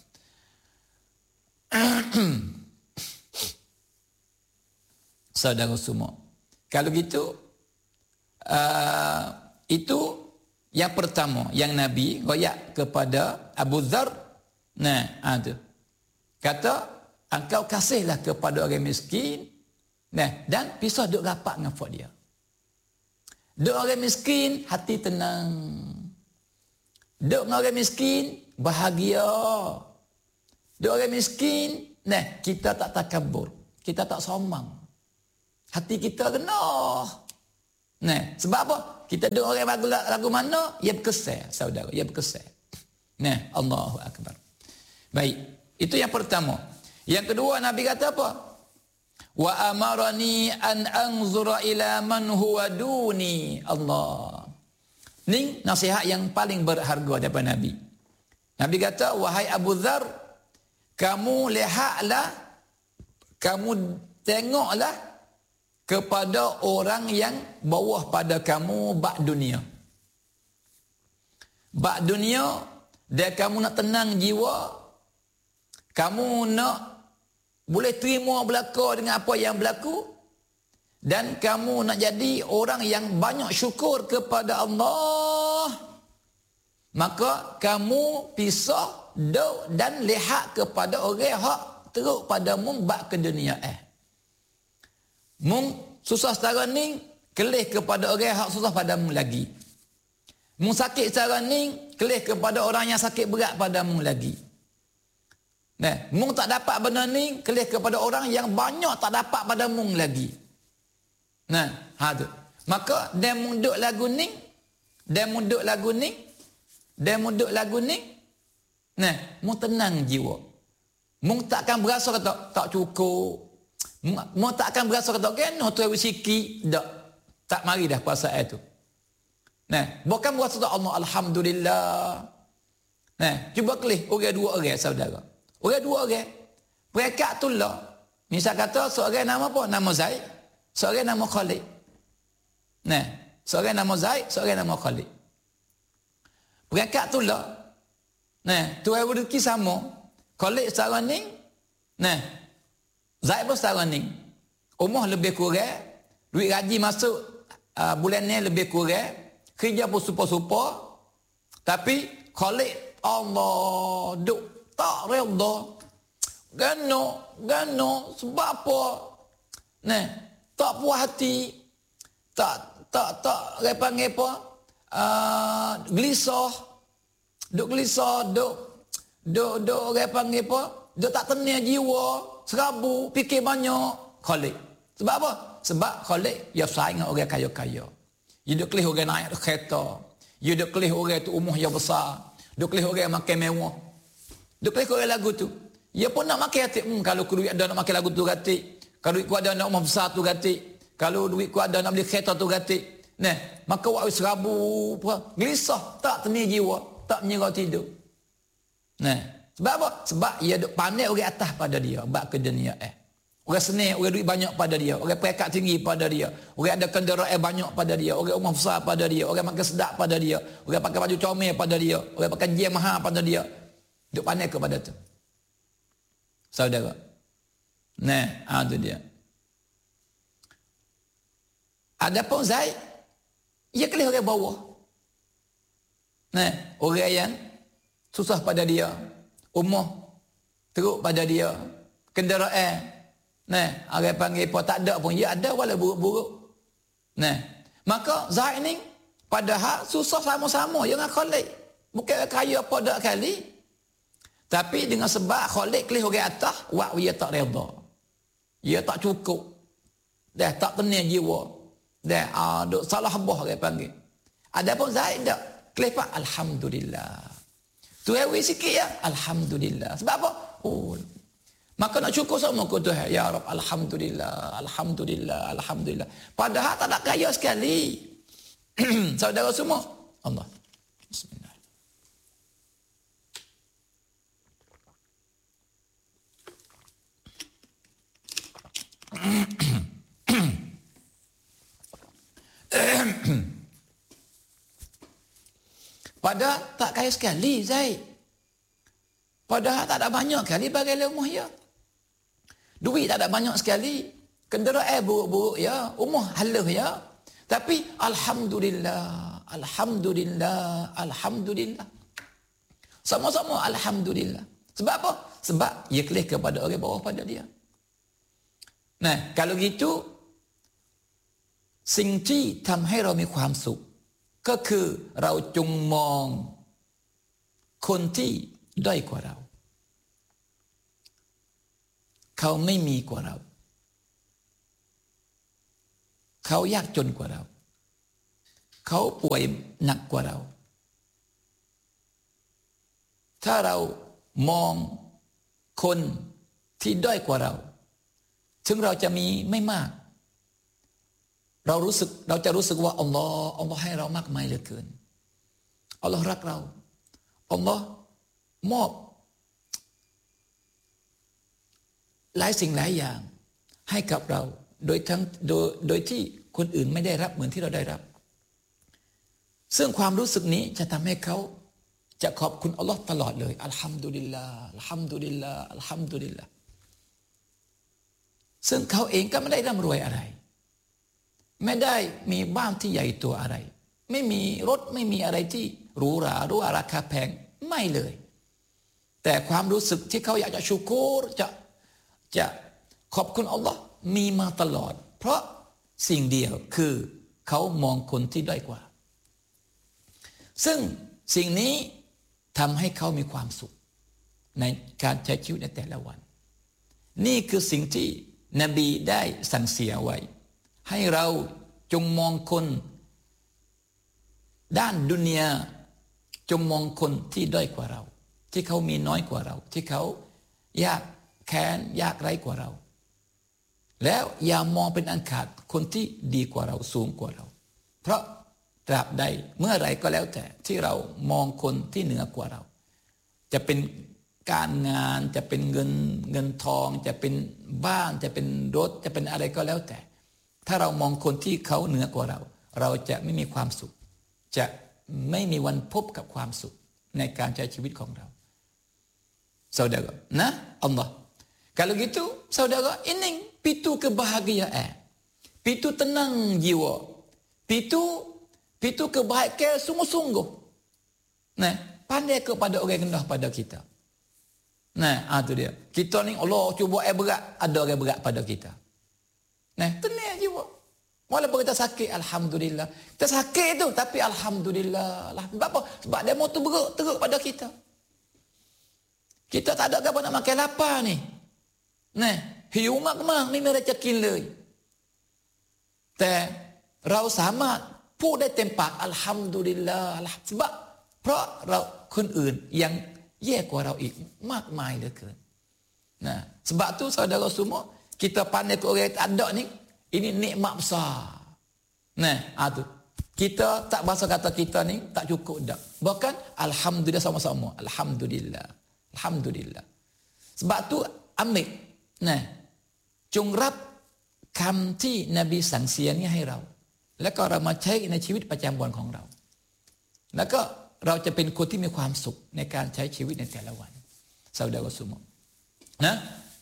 saudara semua kalau gitu uh, itu yang pertama yang Nabi royak kepada Abu Dzar nah ada kata engkau kasihlah kepada orang miskin nah dan pisah duk rapat dengan fak dia duk orang miskin hati tenang duk dengan orang miskin bahagia duk orang miskin nah kita tak takabur kita tak somang. Hati kita kena. Nah, sebab apa? Kita dengar orang lagu, lagu mana, ia berkesan, saudara, ia berkesan. Nah, Allahu Akbar. Baik, itu yang pertama. Yang kedua, Nabi kata apa? Wa amarani an anzura ila man huwa duni. Allah. Ini nasihat yang paling berharga daripada Nabi. Nabi kata, wahai Abu Dzar, kamu lihatlah, kamu tengoklah kepada orang yang bawah pada kamu bak dunia. Bak dunia, dan kamu nak tenang jiwa, kamu nak boleh terima berlaku dengan apa yang berlaku, dan kamu nak jadi orang yang banyak syukur kepada Allah, maka kamu pisah duk dan lihat kepada orang hak teruk pada mung bak ke dunia eh. Mung susah setara ni, kelih kepada orang hak susah pada mung lagi. Mung sakit setara ni, kelih kepada orang yang sakit berat pada mung lagi. Nah, mung tak dapat benda ni, kelih kepada orang yang banyak tak dapat pada mung lagi. Nah, ha tu. Maka dia mung duk lagu ni, dia mung duk lagu ni, dia mung duk lagu ni. Nah, mung tenang jiwa. Mung takkan berasa kata tak cukup. Mung takkan berasa kata kena tu sikit dak. Tak mari dah perasaan tu. Nah, bukan berasa tak Allah alhamdulillah. Nah, cuba kelih orang dua orang saudara. Orang dua orang. Perekat tu lah. Misal kata seorang nama apa? Nama Zaid. Seorang nama Khalid. Nah, seorang nama Zaid, seorang nama Khalid. Perekat tu lah. Nah, tu yang rezeki sama. Khalid setara ni. Nah, Zaid pun setara ni. Umur lebih kurang. Duit gaji masuk uh, bulan ni lebih kurang. Kerja pun super-super. Tapi Khalid, Allah, duk tak redha. Gano, gano, sebab apa? Nah, tak puas hati. Tak, tak, tak, apa panggil apa? Uh, gelisah. Duk gelisah, duk, duk, duk, apa panggil apa? Duk tak tenang jiwa, serabu, fikir banyak. Khalid. Sebab apa? Sebab Khalid, dia saing dengan orang kaya-kaya. Dia duk kelih orang naik kereta. Dia duk kelih orang tu umur yang besar. Duk kelih orang makan mewah. Duk kelih orang lagu tu. Dia pun nak makan hati. Hmm, kalau duit ada nak makan lagu tu gatik. Kalau duit ku ada nak rumah besar tu gatik. Kalau duit ku ada nak beli kereta tu gatik. Nah, maka wak serabu, gelisah, tak tenang jiwa, tak menyerah tidur. Nah, sebab apa? Sebab ia duk pandai orang atas pada dia, bab ke dunia eh. Orang senang, orang duit banyak pada dia, orang peringkat tinggi pada dia, orang ada kenderaan banyak pada dia, orang rumah besar pada dia, orang makan sedap pada dia, orang pakai baju comel pada dia, orang pakai jam mahal pada dia. Duk pandai kepada tu. Saudara. Nah, ha tu dia. Adapun Zaid, ia kelih orang bawah. Nah, orang yang susah pada dia, umur teruk pada dia, kenderaan. Nah, orang panggil apa tak ada pun, ia ada walau buruk-buruk. Nah, maka Zaid ni padahal susah sama-sama dengan Khalid. Bukan kaya apa dak kali. Tapi dengan sebab Khalid kelih orang atas, wak dia tak redha. Dia tak cukup. Dah tak tenang jiwa. Dah ah duk salah bah orang panggil. Adapun Zaid dak kelih pak alhamdulillah. Tu ewi sikit ya, alhamdulillah. Sebab apa? Oh. Maka nak syukur sama ke Tuhan. Ya Rabb, alhamdulillah, alhamdulillah, alhamdulillah. Padahal tak nak kaya sekali. Saudara semua. Allah. Bismillah. Padahal tak kaya sekali Zaid. Padahal tak ada banyak sekali bagi umur ya. Duit tak ada banyak sekali. Kenderaan buruk-buruk ya. Umur halus ya. Tapi alhamdulillah, alhamdulillah, alhamdulillah. Sama-sama alhamdulillah. Sebab apa? Sebab ia kelih kepada orang bawah pada dia. Nah, kalau gitu สิ่งที่ทำให้เรามีความสุขก็คือเราจงมองคนที่ด้อยกว่าเราเขาไม่มีกว่าเราเขายากจนกว่าเราเขาป่วยหนักกว่าเราถ้าเรามองคนที่ด้อยกว่าเราถึงเราจะมีไม่มากเรารู้สึกเราจะรู้สึกว่าอัลลอฮ์อัลลอฮ์ให้เรามากมายเหลือเกินอัลลอฮ์รักเราอัลลอฮ์มอบหลายสิ่งหลายอย่างให้กับเราโดยทั้งโดยโดยที่คนอื่นไม่ได้รับเหมือนที่เราได้รับซึ่งความรู้สึกนี้จะทำให้เขาจะขอบคุณอัลลอฮ์ตลอดเลยอัลฮัมดุลิลลาห์อัลฮัมดุลิลลาห์อัลฮัมดุลิลลาห์ซึ่งเขาเองก็ไม่ได้ร่ำรวยอะไรไม่ได้มีบ้านที่ใหญ่โตอะไรไม่มีรถไม่มีอะไรที่หรูหราหรือราคาแพงไม่เลยแต่ความรู้สึกที่เขาอยากจะชูโกรจะจะขอบคุณอัลลอฮ์มีมาตลอดเพราะสิ่งเดียวคือเขามองคนที่ด้อยกว่าซึ่งสิ่งนี้ทำให้เขามีความสุขในการใช้ชีวิตในแต่ละวันนี่คือสิ่งที่นบีได้สั่งเสียไว้ให้เราจงมองคนด้านดุนยาจงมองคนที่ด้อยกว่าเราที่เขามีน้อยกว่าเราที่เขายากแค้นยากไร้กว่าเราแล้วอย่ามองเป็นอันขาดคนที่ดีกว่าเราสูงกว่าเราเพราะตราบใดเมื่อไรก็แล้วแต่ที่เรามองคนที่เหนือกว่าเราจะเป็นการงานจะเป็นเงินเงินทองจะเป็นบ้านจะเป็นรถจะเป็นอะไรก็แล้วแต่ถ้าเรามองคนที่เขาเหนือกว่าเราเราจะไม่มีความสุขจะไม่มีวันพบกับความสุขในการใช้ชีวิตของเราsaudara nah Allah kalau gitu saudara ini pintu kebahagiaan pintu tenang jiwa pintu pintu kebahagiaan sungguh-sungguh nah pandai kepada orang rendah pada kita nah ah tu dia kita ni Allah cuba ai berat ada orang berat pada kita nah tenang jiwa walaupun kita sakit alhamdulillah kita sakit tu tapi alhamdulillah lah sebab apa sebab demo tu berat teruk pada kita kita tak ada apa nak makan lapar ni nah hiu mak mak niมีrezekiเลยแต่เราสามารถพูดได้เต็มปากอัลฮัมดุลิลลาห์sebabเพราะเราคนอื่นยังแย่กว่าเราอีกมากมายเหลือเกินnah sebab tu saudara semua kita pandai ke orang tak ada ni ini nikmat besar nah ah tu kita tak bahasa kata kita ni tak cukup dak bahkan alhamdulillah sama-sama alhamdulillah alhamdulillah sebab tu ambil nahจงรับคำที่นบีสั่งเสียนี้ให้เราแล้วก็เรามาใช้ในชีวิตประจำวันของเราแล้วก็เราจะเป็นคนที่มีความสุขในการใช้ชีวิตในแต่ละวัน saudara semua nah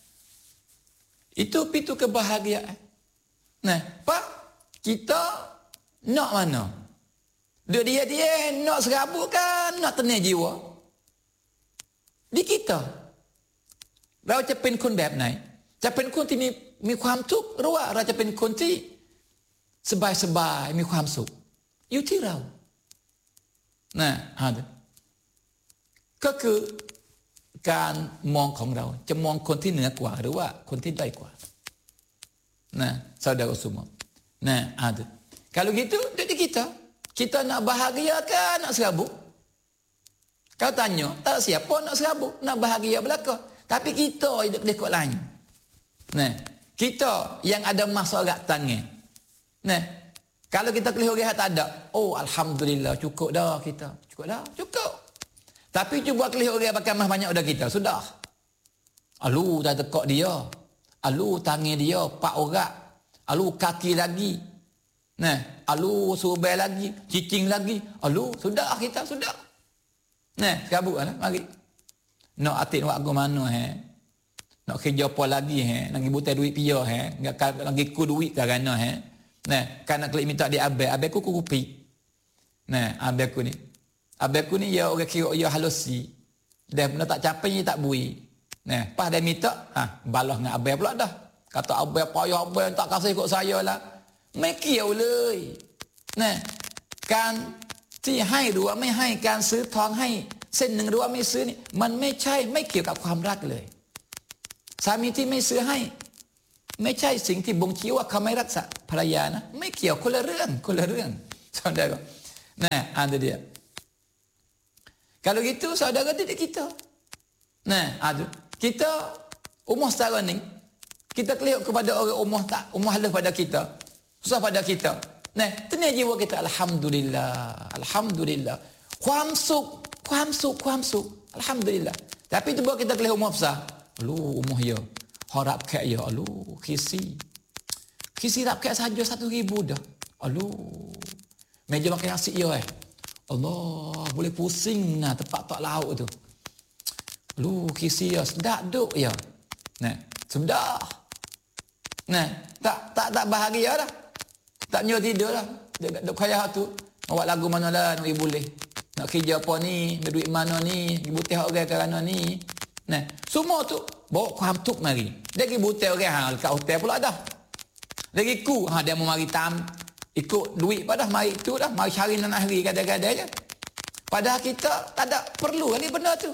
itu pintu kebahagiaan nah pak kita nak mana dia dia dia nak serabut kan nak tenang jiwa di kita เราจะเป็นคนแบบไหนจะเป็นคนที่มีมีความทุกข์หรือว่าเราจะเป็นคนที่สบายสบายมีความสุขอยู่ที่เรานะฮะก็คือการมองของเราจะมองคนที่เหนือกว่าหรือว่าคนที่ด้อยกว่านะ saudara semua nah ada kalau gitu jadi kita kita nak bahagia ke nak serabut kau tanya tak siapa nak serabut nak bahagia belaka tapi kita hidup dekot lain nah kita yang ada masalah tangan nah kalau kita kelih orang tak ada oh alhamdulillah cukup dah kita cukup dah cukup tapi cuba kelih orang pakai mah banyak dah kita sudah alu dah tekok dia alu tangan dia pak orang alu kaki lagi nah alu subai lagi cicing lagi alu sudah kita sudah nah kabutlah mari nak atik nak ke mana he nak kerja apa lagi he lagi butai duit pia he lagi ku duit kerana he nah kan nak minta dia abai abai ku kupi nah abai ku ni abai ku ni ya orang kira ya halusi dah benda tak capai tak bui nah pas dia minta ha balas dengan abai pula dah kata abai payah abai tak kasih ikut saya lahไม่เกี่ยวเลยนะการที่ให้หรือว่าไม่ให้การซื้อทองให้เส้นหนึ่งหรือว่าไม่ซื้อนี่มันไม่ใช่ไม่เกี่ยวกับความรักเลยสามีที่ไม่ซื้อให้ไม่ใช่สิ่งที่บ่งชี้ว่าเขาไม่รักษาภรรยานะไม่เกี่ยวคนละเรื่องคนละเรื่องsaudara nah ada dia kalau gitu saudara didik kita nah ada kita umur setara ni kita kelihat kepada orang umur tak umur halus pada kita susah pada kita nah tenang jiwa kita alhamdulillah alhamdulillah ความสุขความสุขความสุข alhamdulillah tapi tu buat kita kelihat umur besar lu umur ya harap kek ya alu kisi kisi rap kek saja satu ribu dah alu meja makan nasi ya eh Allah boleh pusing nah tempat tak lauk tu lu kisi ya sedap duk ya nah sudah nah tak tak tak bahagia dah tak nyo tidur dah duk kaya tu awak lagu mana lah nak boleh nak kerja apa ni duit mana ni butih orang kerana ni nah semua tu bawa ku hamtuk mari dia pergi butai orang ha dekat hotel pula dah lagi ku ha dia mau mari tam ikut duit pada mari tu dah mari cari nan ahli kadang-kadang je padahal kita tak ada perlu kali benda tu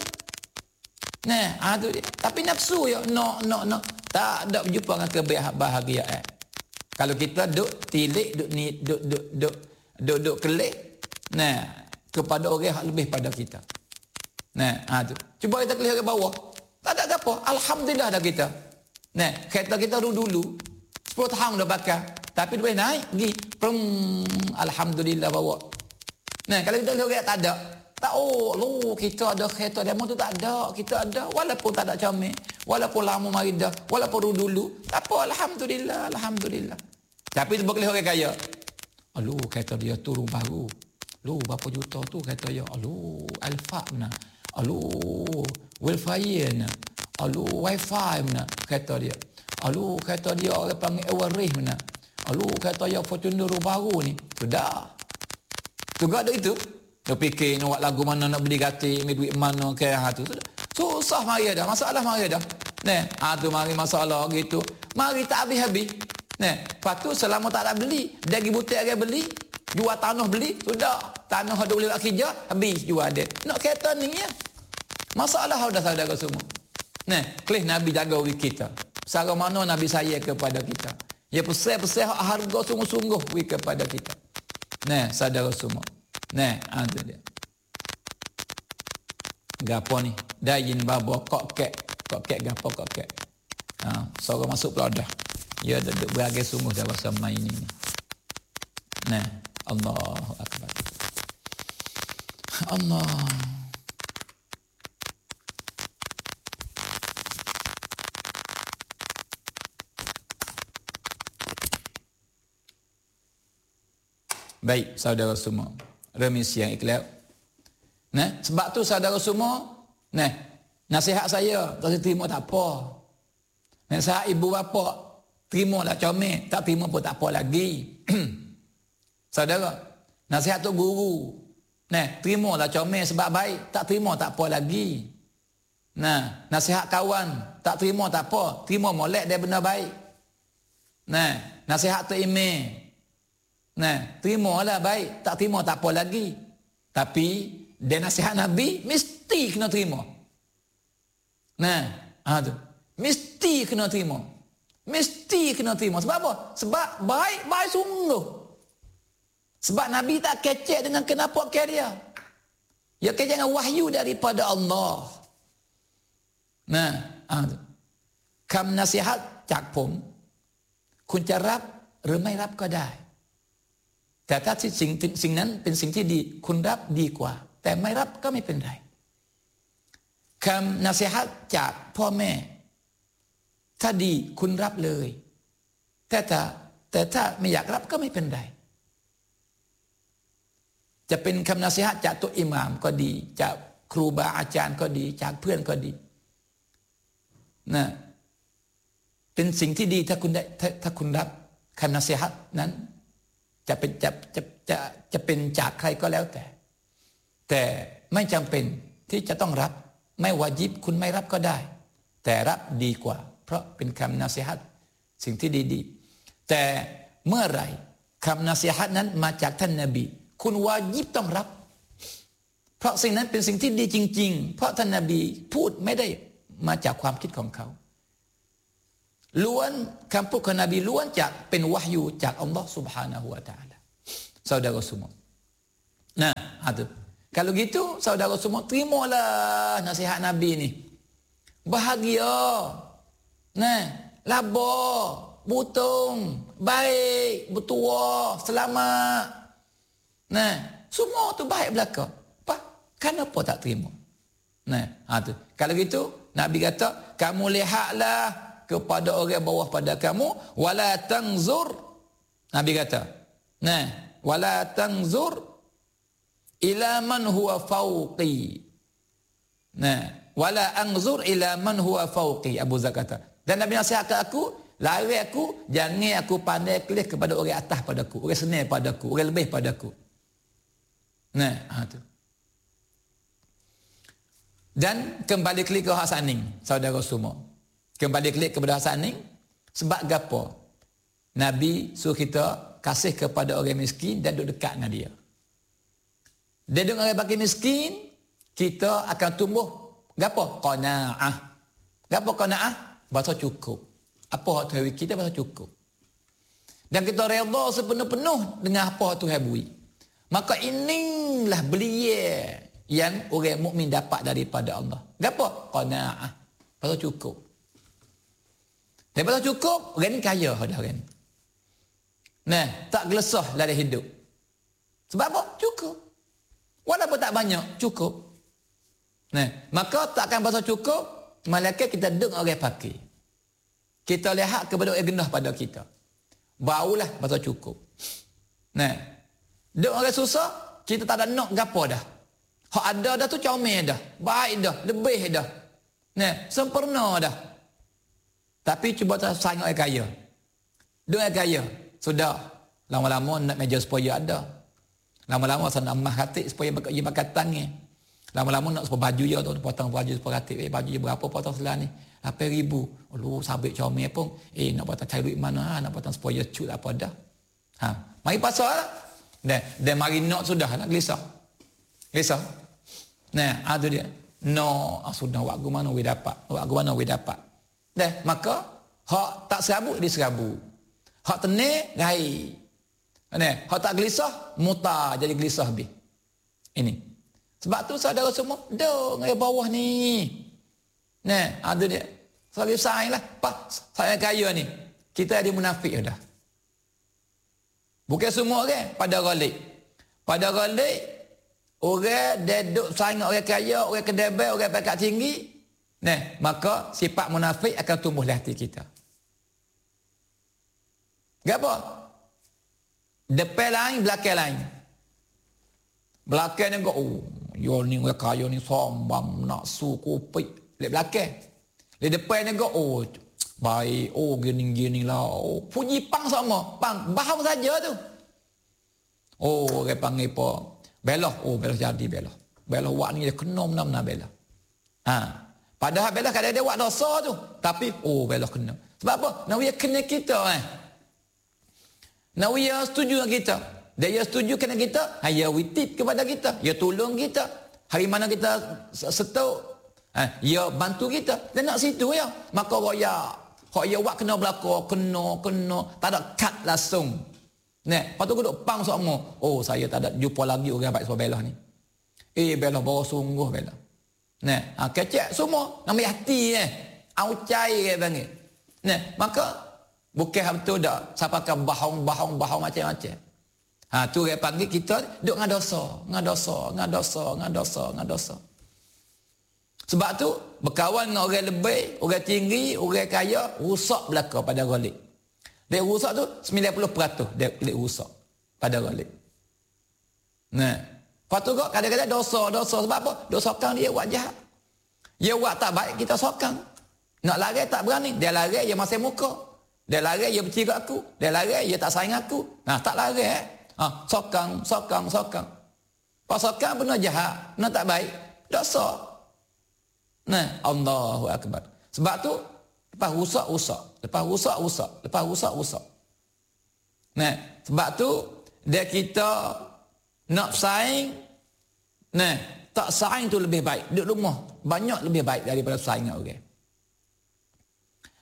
nah ha tu dia tapi nafsu ya no no no tak ada berjumpa dengan kebahagiaan kalau kita duk tilik duk ni duk duk duk duk duk kelik nah kepada orang yang lebih pada kita nah ha tu cuba kita kelih ke bawah tak ada apa alhamdulillah dah kita nah kereta kita dulu sepuluh tahun dah pakai tapi boleh naik pergi prum alhamdulillah bawa nah kalau kita lihat tak ada tak oh lu kita ada kereta demo tu tak ada kita ada walaupun tak ada comel walaupun lama mari dah walaupun dulu tak apa alhamdulillah alhamdulillah tapi tu boleh orang kaya alu kereta dia turun baru lu berapa juta tu kereta dia alu alfa mana alu Wilfire na alu wifi mana kereta dia alu kereta dia orang panggil Everest mana alu kereta dia Fortuner baru ni sudah juga ada itu dia fikir nak buat lagu mana nak beli gatik ambil duit mana ke ha tu sudah susah mari dah masalah mari dah nah ha tu mari masalah gitu mari tak habis-habis nah lepas tu selama tak ada beli dia pergi butik orang beli jual tanah beli sudah tanah ada boleh buat kerja habis jual dia nak kereta ni ya masalah sudah saudara semua nah kelih Nabi jaga wi kita cara mana Nabi sayang kepada kita ya pesan-pesan harga sungguh-sungguh wi kepada kita nah saudara semua nah ada dia gapo ni dayin babo kok kek kok kek gapo kok kek ha suara masuk pula dah ya duduk beragai sungguh dah bahasa main ini nah Allahu akbar Allah baik saudara semua remisi yang ikhlas nah sebab tu saudara semua nah nasihat saya tak terima tak apa nasihat ibu bapa terima lah comel tak terima pun tak apa lagi saudara nasihat tu guru nah terima lah comel sebab baik tak terima tak apa lagi nah nasihat kawan tak terima tak apa terima molek dia benda baik nah nasihat tu email nah, terimalah baik, tak terima tak apa lagi. Tapi dia nasihat Nabi mesti kena terima. Nah, ha tu. Mesti kena terima. Mesti kena terima. Sebab apa? Sebab baik baik sungguh. Sebab Nabi tak kecek dengan kenapa ke dia. Ya kecek dengan wahyu daripada Allah. Nah, ha tu. Kam nasihat จากผม คุณจะรับหรือไม่รับก็ได้แต่ถ้าสิ่งสิ่งนั้นเป็นสิ่งที่ดีคุณรับดีกว่าแต่ไม่รับก็ไม่เป็นไรคำนasihatจากพ่อแม่ถ้าดีคุณรับเลยแต่ถ้าแต่ถ้าไม่อยากรับก็ไม่เป็นไรจะเป็นคำนasihatจากตัวอิหม่ามก็ดีจากครูบาอาจารย์ก็ดีจากเพื่อนก็ดีนะเป็นสิ่งที่ดีถ้าคุณได้ถ้าถ้าคุณรับคำnasihatนั้นจะเป็นจะจะจะจะเป็นจากใครก็แล้วแต่แต่ไม่จำเป็นที่จะต้องรับไม่วาญิบคุณไม่รับก็ได้แต่รับดีกว่าเพราะเป็นคำnasihatสิ่งที่ดีๆแต่เมื่อไหร่คำnasihatนั้นมาจากท่านนบีคุณวาญิบต้องรับเพราะสิ่งนั้นเป็นสิ่งที่ดีจริงๆเพราะท่านนบีพูดไม่ได้มาจากความคิดของเขา Luan kampung ke Nabi luan cak pen wahyu cak Allah Subhanahu wa taala. Saudara semua. Nah, itu. Kalau gitu saudara semua terimalah nasihat Nabi ni. Bahagia. Nah, laba, butung, baik, bertuah, selamat. Nah, semua tu baik belaka. Apa? Kenapa tak terima? Nah, itu. Kalau gitu Nabi kata, kamu lihatlah kepada orang bawah pada kamu, wala tangzur. Nabi kata, nah, wala tangzur ila man huwa fauqi. Nah, wala anzur ila man huwa fauqi. Abu Zar kata. Dan Nabi nasihat ke aku, lari aku, jangan aku pandai kelih kepada orang atas padaku, orang senil padaku, orang lebih padaku. Nah, itu. Dan kembali kelih ke Hasaning, saudara semua. Kembali klik kepada Hasan ni sebab gapo? Nabi suruh kita kasih kepada orang miskin dan duduk dekat dengan dia. Dia duduk orang bagi miskin, kita akan tumbuh gapo? Qanaah. Gapo qanaah? Bahasa cukup. Apa hak Tuhan kita bahasa cukup. Dan kita redha sepenuh-penuh dengan apa Tuhan beri. Maka inilah belia yang orang mukmin dapat daripada Allah. Gapo? Qanaah. Bahasa cukup. Daripada cukup, orang ni kaya dah orang. Nah, tak gelesah dalam hidup. Sebab apa? Cukup. Walaupun tak banyak, cukup. Nah, maka takkan bahasa cukup, malaikat kita duduk orang pakai. Kita lihat kepada orang genah pada kita. Barulah bahasa cukup. Nah, duduk orang susah, kita tak ada nak gapo dah. Hak ada dah tu comel dah. Baik dah, lebih dah. Nah, sempurna dah. Tapi cuba tak sayang orang kaya. Dua orang kaya. Sudah. Lama-lama nak meja supaya ada. Lama-lama saya nak emas katik supaya ia pakai tangan. Lama-lama nak sepuluh baju je tu. Potong baju sepuluh katik. Eh, baju je berapa potong selah ni? lapan ribu. Oh, lu sabit comel pun. Eh, nak potong cari duit mana? Ha? Nak potong supaya cut apa dah. Ha. Mari pasal lah. Dan, dan mari nak sudah lah. Gelisah. Gelisah. Nah, ada dia. No. Ah, sudah. Waktu mana we dapat? Waktu mana we dapat? Dah, maka hak tak serabut dia serabut. Hak tenang gai. Nah, hak tak gelisah mutar jadi gelisah habis. Ini. Sebab tu saudara semua dong di bawah ni. Nah, ada dia. Saya sayanglah, pak saya kaya ni. Kita ada munafik dah. Bukan semua orang pada galik. Pada galik orang dia duk sayang orang kaya, orang kedebel, orang pangkat tinggi. Nah, maka sifat munafik akan tumbuh di hati kita. Gapo? Depan lain, belakang lain. Belakang ni kau, oh, yo ni orang kaya ni sombong, nak su kopi. Di belakang. Di depan ni kau, oh, baik, oh gini-gini lah. Oh, puji pang sama, pang, bahang saja tu. Oh, orang panggil apa? Belah, oh belah jadi belah. Belah wak ni dia kena mana-mana belah. Ha. Padahal belah kadang dia buat dosa tu. Tapi, oh belah kena. Sebab apa? Nak kena kita eh. Nak setuju dengan kita. Dia setuju kena kita. Dia witit kepada kita. Dia tolong kita. Hari mana kita setuk. Eh, dia bantu kita. Dia nak situ ya. Maka raya. Kalau dia buat kena belakang. Kena, kena. Tak ada cut langsung. Nah, lepas tu aku duduk pang semua. Oh, saya tak ada jumpa lagi orang baik sebab belah ni. Eh, belah bawa sungguh belah. Nah, ha, kecek semua nama hati eh. Aucai dia panggil. Nah, maka bukan hal tu dak siapakah bahong-bahong-bahong macam-macam. Ha, tu dia panggil kita duk dengan dosa, dengan dosa, dengan dosa, dengan dosa, dengan dosa. Sebab tu berkawan dengan orang lebih, orang tinggi, orang kaya, rusak belaka pada galik. Dia rusak tu sembilan puluh peratus dia, dia rusak pada galik. Nah, lepas tu kok kadang-kadang dosa-dosa sebab apa? Dosa sokang dia buat jahat. Dia buat tak baik, kita sokang. Nak lari tak berani. Dia lari, dia masih muka. Dia lari, dia berciri aku. Dia lari, dia tak sayang aku. Nah, tak lari eh. Ha, sokang, sokang, sokang. Pas sokang benar jahat, benar tak baik. Dosa. Nah, Allahu Akbar. Sebab tu, lepas rusak, rusak. Lepas rusak, rusak. Lepas rusak, rusak. Nah, sebab tu, dia kita nak saing, nah, tak saing tu lebih baik. Duduk rumah, banyak lebih baik daripada saing orang.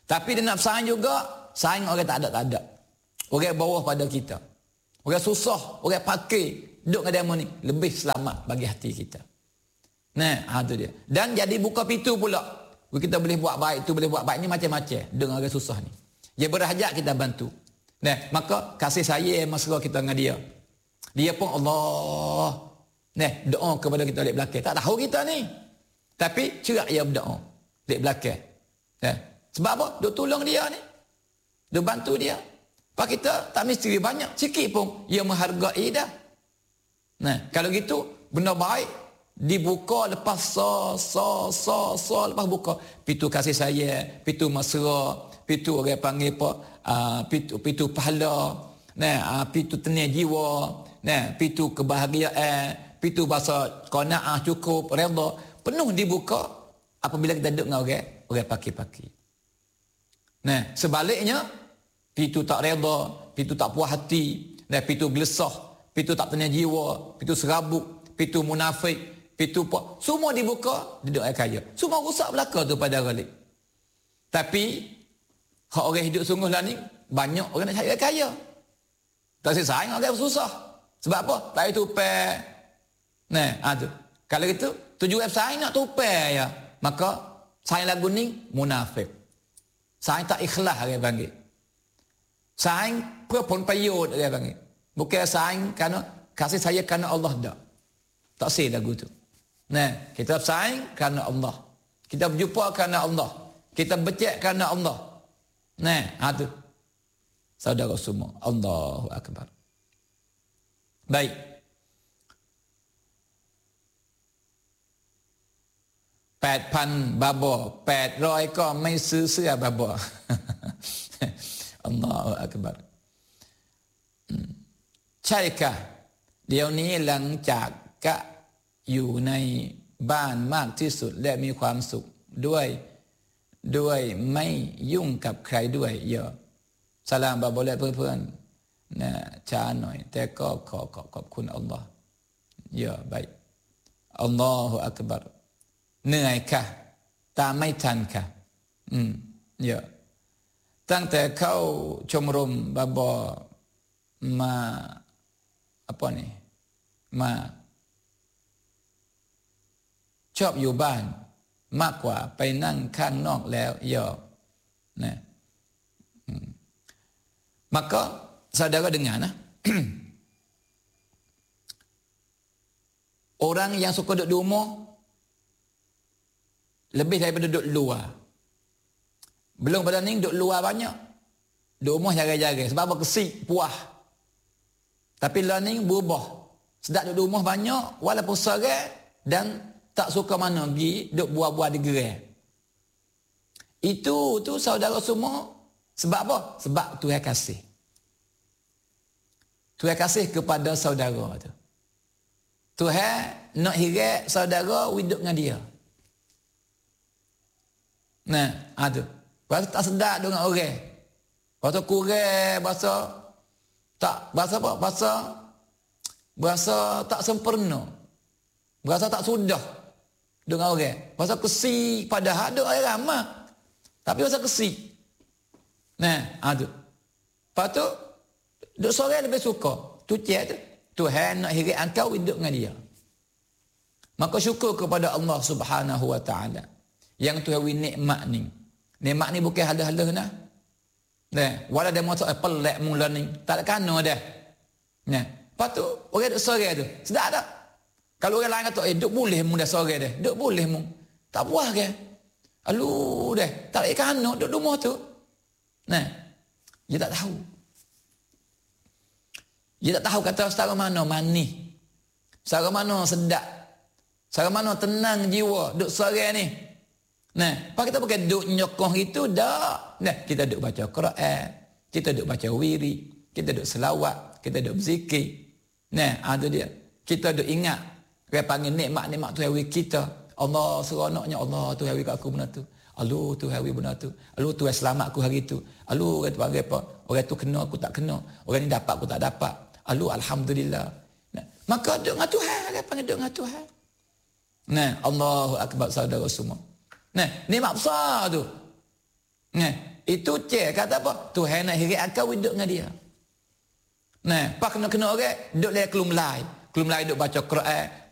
Tapi dia nak bersaing juga, saing orang tak ada tak ada. Orang bawah pada kita. Orang susah, orang pakai duduk dengan demo ni lebih selamat bagi hati kita. Nah, ha tu dia. Dan jadi buka pintu pula. Kita boleh buat baik tu, boleh buat baik ni macam-macam dengan orang susah ni. Dia berhajat kita bantu. Nah, maka kasih sayang mesra kita dengan dia. Dia pun Allah. Nah, doa kepada kita di belakang. Tak tahu kita ni. Tapi cerak dia berdoa di belakang. Nah, sebab apa? Duk tolong dia ni. Duk bantu dia. Pak kita tak mesti banyak, sikit pun dia menghargai dah. Nah, kalau gitu benda baik dibuka lepas so so so so lepas buka pintu kasih sayang, pintu mesra, pintu orang panggil apa? Uh, pintu pintu pahala, nah, uh, pintu tenang jiwa, nah, pintu kebahagiaan, pintu bahasa qanaah cukup, redha, penuh dibuka apabila kita duduk dengan orang orang paki-paki. Nah, sebaliknya pintu tak redha, pintu tak puas hati, nah, pintu gelesah, pintu tak tenang jiwa, pintu serabut, pintu munafik, pintu apa, semua dibuka, duduk orang kaya. Semua rusak belaka tu pada orang. Tapi hak orang hidup sungguh lah ni, banyak orang nak cari orang kaya. Tak sayang orang susah. Sebab apa? Tak tupai. Nah, ha tu. Kalau gitu, tujuan sayang nak tupai ya. Maka sayang lagu ni munafik. Sayang tak ikhlas orang panggil. Sayang pun payut dia panggil. Bukan sayang kerana kasih sayang kerana Allah dah. Tak sih lagu tu. Nah, kita sayang kerana Allah. Kita berjumpa kerana Allah. Kita becek kerana Allah. Nah, ha tu. Saudara semua, Allahu akbar. Baik. Pat pan babo, pat roi ko mai sư sia babo. Allahu akbar. ใช่ค่ะเดี๋ยวนี้หลังจากกะอยู่ในบ้านมากที่สุดและมีความสุขด้วยด้วยไม่ยุ่งกับใครด้วยเยอะสลามบาบอและเพื่อนๆนะช้าหน่อยแต่ก็ขอขอขอบคุณอัลลอฮ์เยอะไปอัลลอฮฺอักบัรเหนื่อยค่ะตามไม่ทันค่ะอืมเยอะตั้งแต่เข้าชมรมบาบอมา apa ni มาชอบอยู่บ้านมากกว่าไปนั่งข้างนอกแล้วเยอะนะ maka saudara dengar nah orang yang suka duduk di rumah lebih daripada duduk luar. Belum pada ni duduk luar banyak, duduk rumah jaga-jaga sebab apa? Kesik puah. Tapi lah ni berubah, sedap duduk rumah banyak walaupun serai dan tak suka mana pergi duduk buah-buah di gerai. Itu tu saudara semua sebab apa? Sebab Tuhan kasih. Tuhan kasih kepada saudara tu. Tuhan nak hirat saudara hidup dengan dia. Nah, ada. Bahasa tak sedap dengan orang. Bahasa kurang, bahasa tak, bahasa apa? Bahasa bahasa tak sempurna. Bahasa tak sudah dengan orang. Bahasa kesik padahal ada orang ramah. Tapi bahasa kesik. Nah, ada. Lepas tu duk sore lebih suka. Tu cek tu. Tuhan nak hirat engkau hidup dengan dia. Maka syukur kepada Allah Subhanahu wa taala yang Tuhan wi nikmat ni. Nikmat ni bukan hala-hala nah. Nah, wala dia motor pelak mula ni, tak ada kena dah. Nah, lepas tu orang duk sore tu, sedap tak? Kalau orang lain kata, eh duk boleh mu dah sore dah. Duk boleh mu. Tak puas ke? Alu dah, tak ada kena duk rumah tu. Nah, dia tak tahu. Dia tak tahu kata setara mana manis. Setara mana sedap. Setara mana tenang jiwa duk sore ni. Nah, apa kita pakai duk nyokoh itu dah. Nah, kita duk baca Quran, kita duk baca wiri, kita duk selawat, kita duk berzikir. Nah, ada dia. Kita duk ingat dia panggil nikmat-nikmat Tuhan wi kita. Allah seronoknya Allah Tuhan wi kat aku benar tu. Alu Tuhan wi benar tu. Alu Tuhan selamat aku hari tu. Alu orang tu panggil apa? Orang tu kena aku tak kena. Orang ni dapat aku tak dapat. Alu alhamdulillah. Nah, maka duk dengan Tuhan, dia panggil duk dengan Tuhan. Nah, Allahu akbar saudara semua. Nah, nikmat besar tu. Nah, Itu cek kata apa? Tuhan nak hirik akal hidup dengan dia. Nah, pak kena-kena orang duduk le kelum lai. Kelum lai duk baca Quran,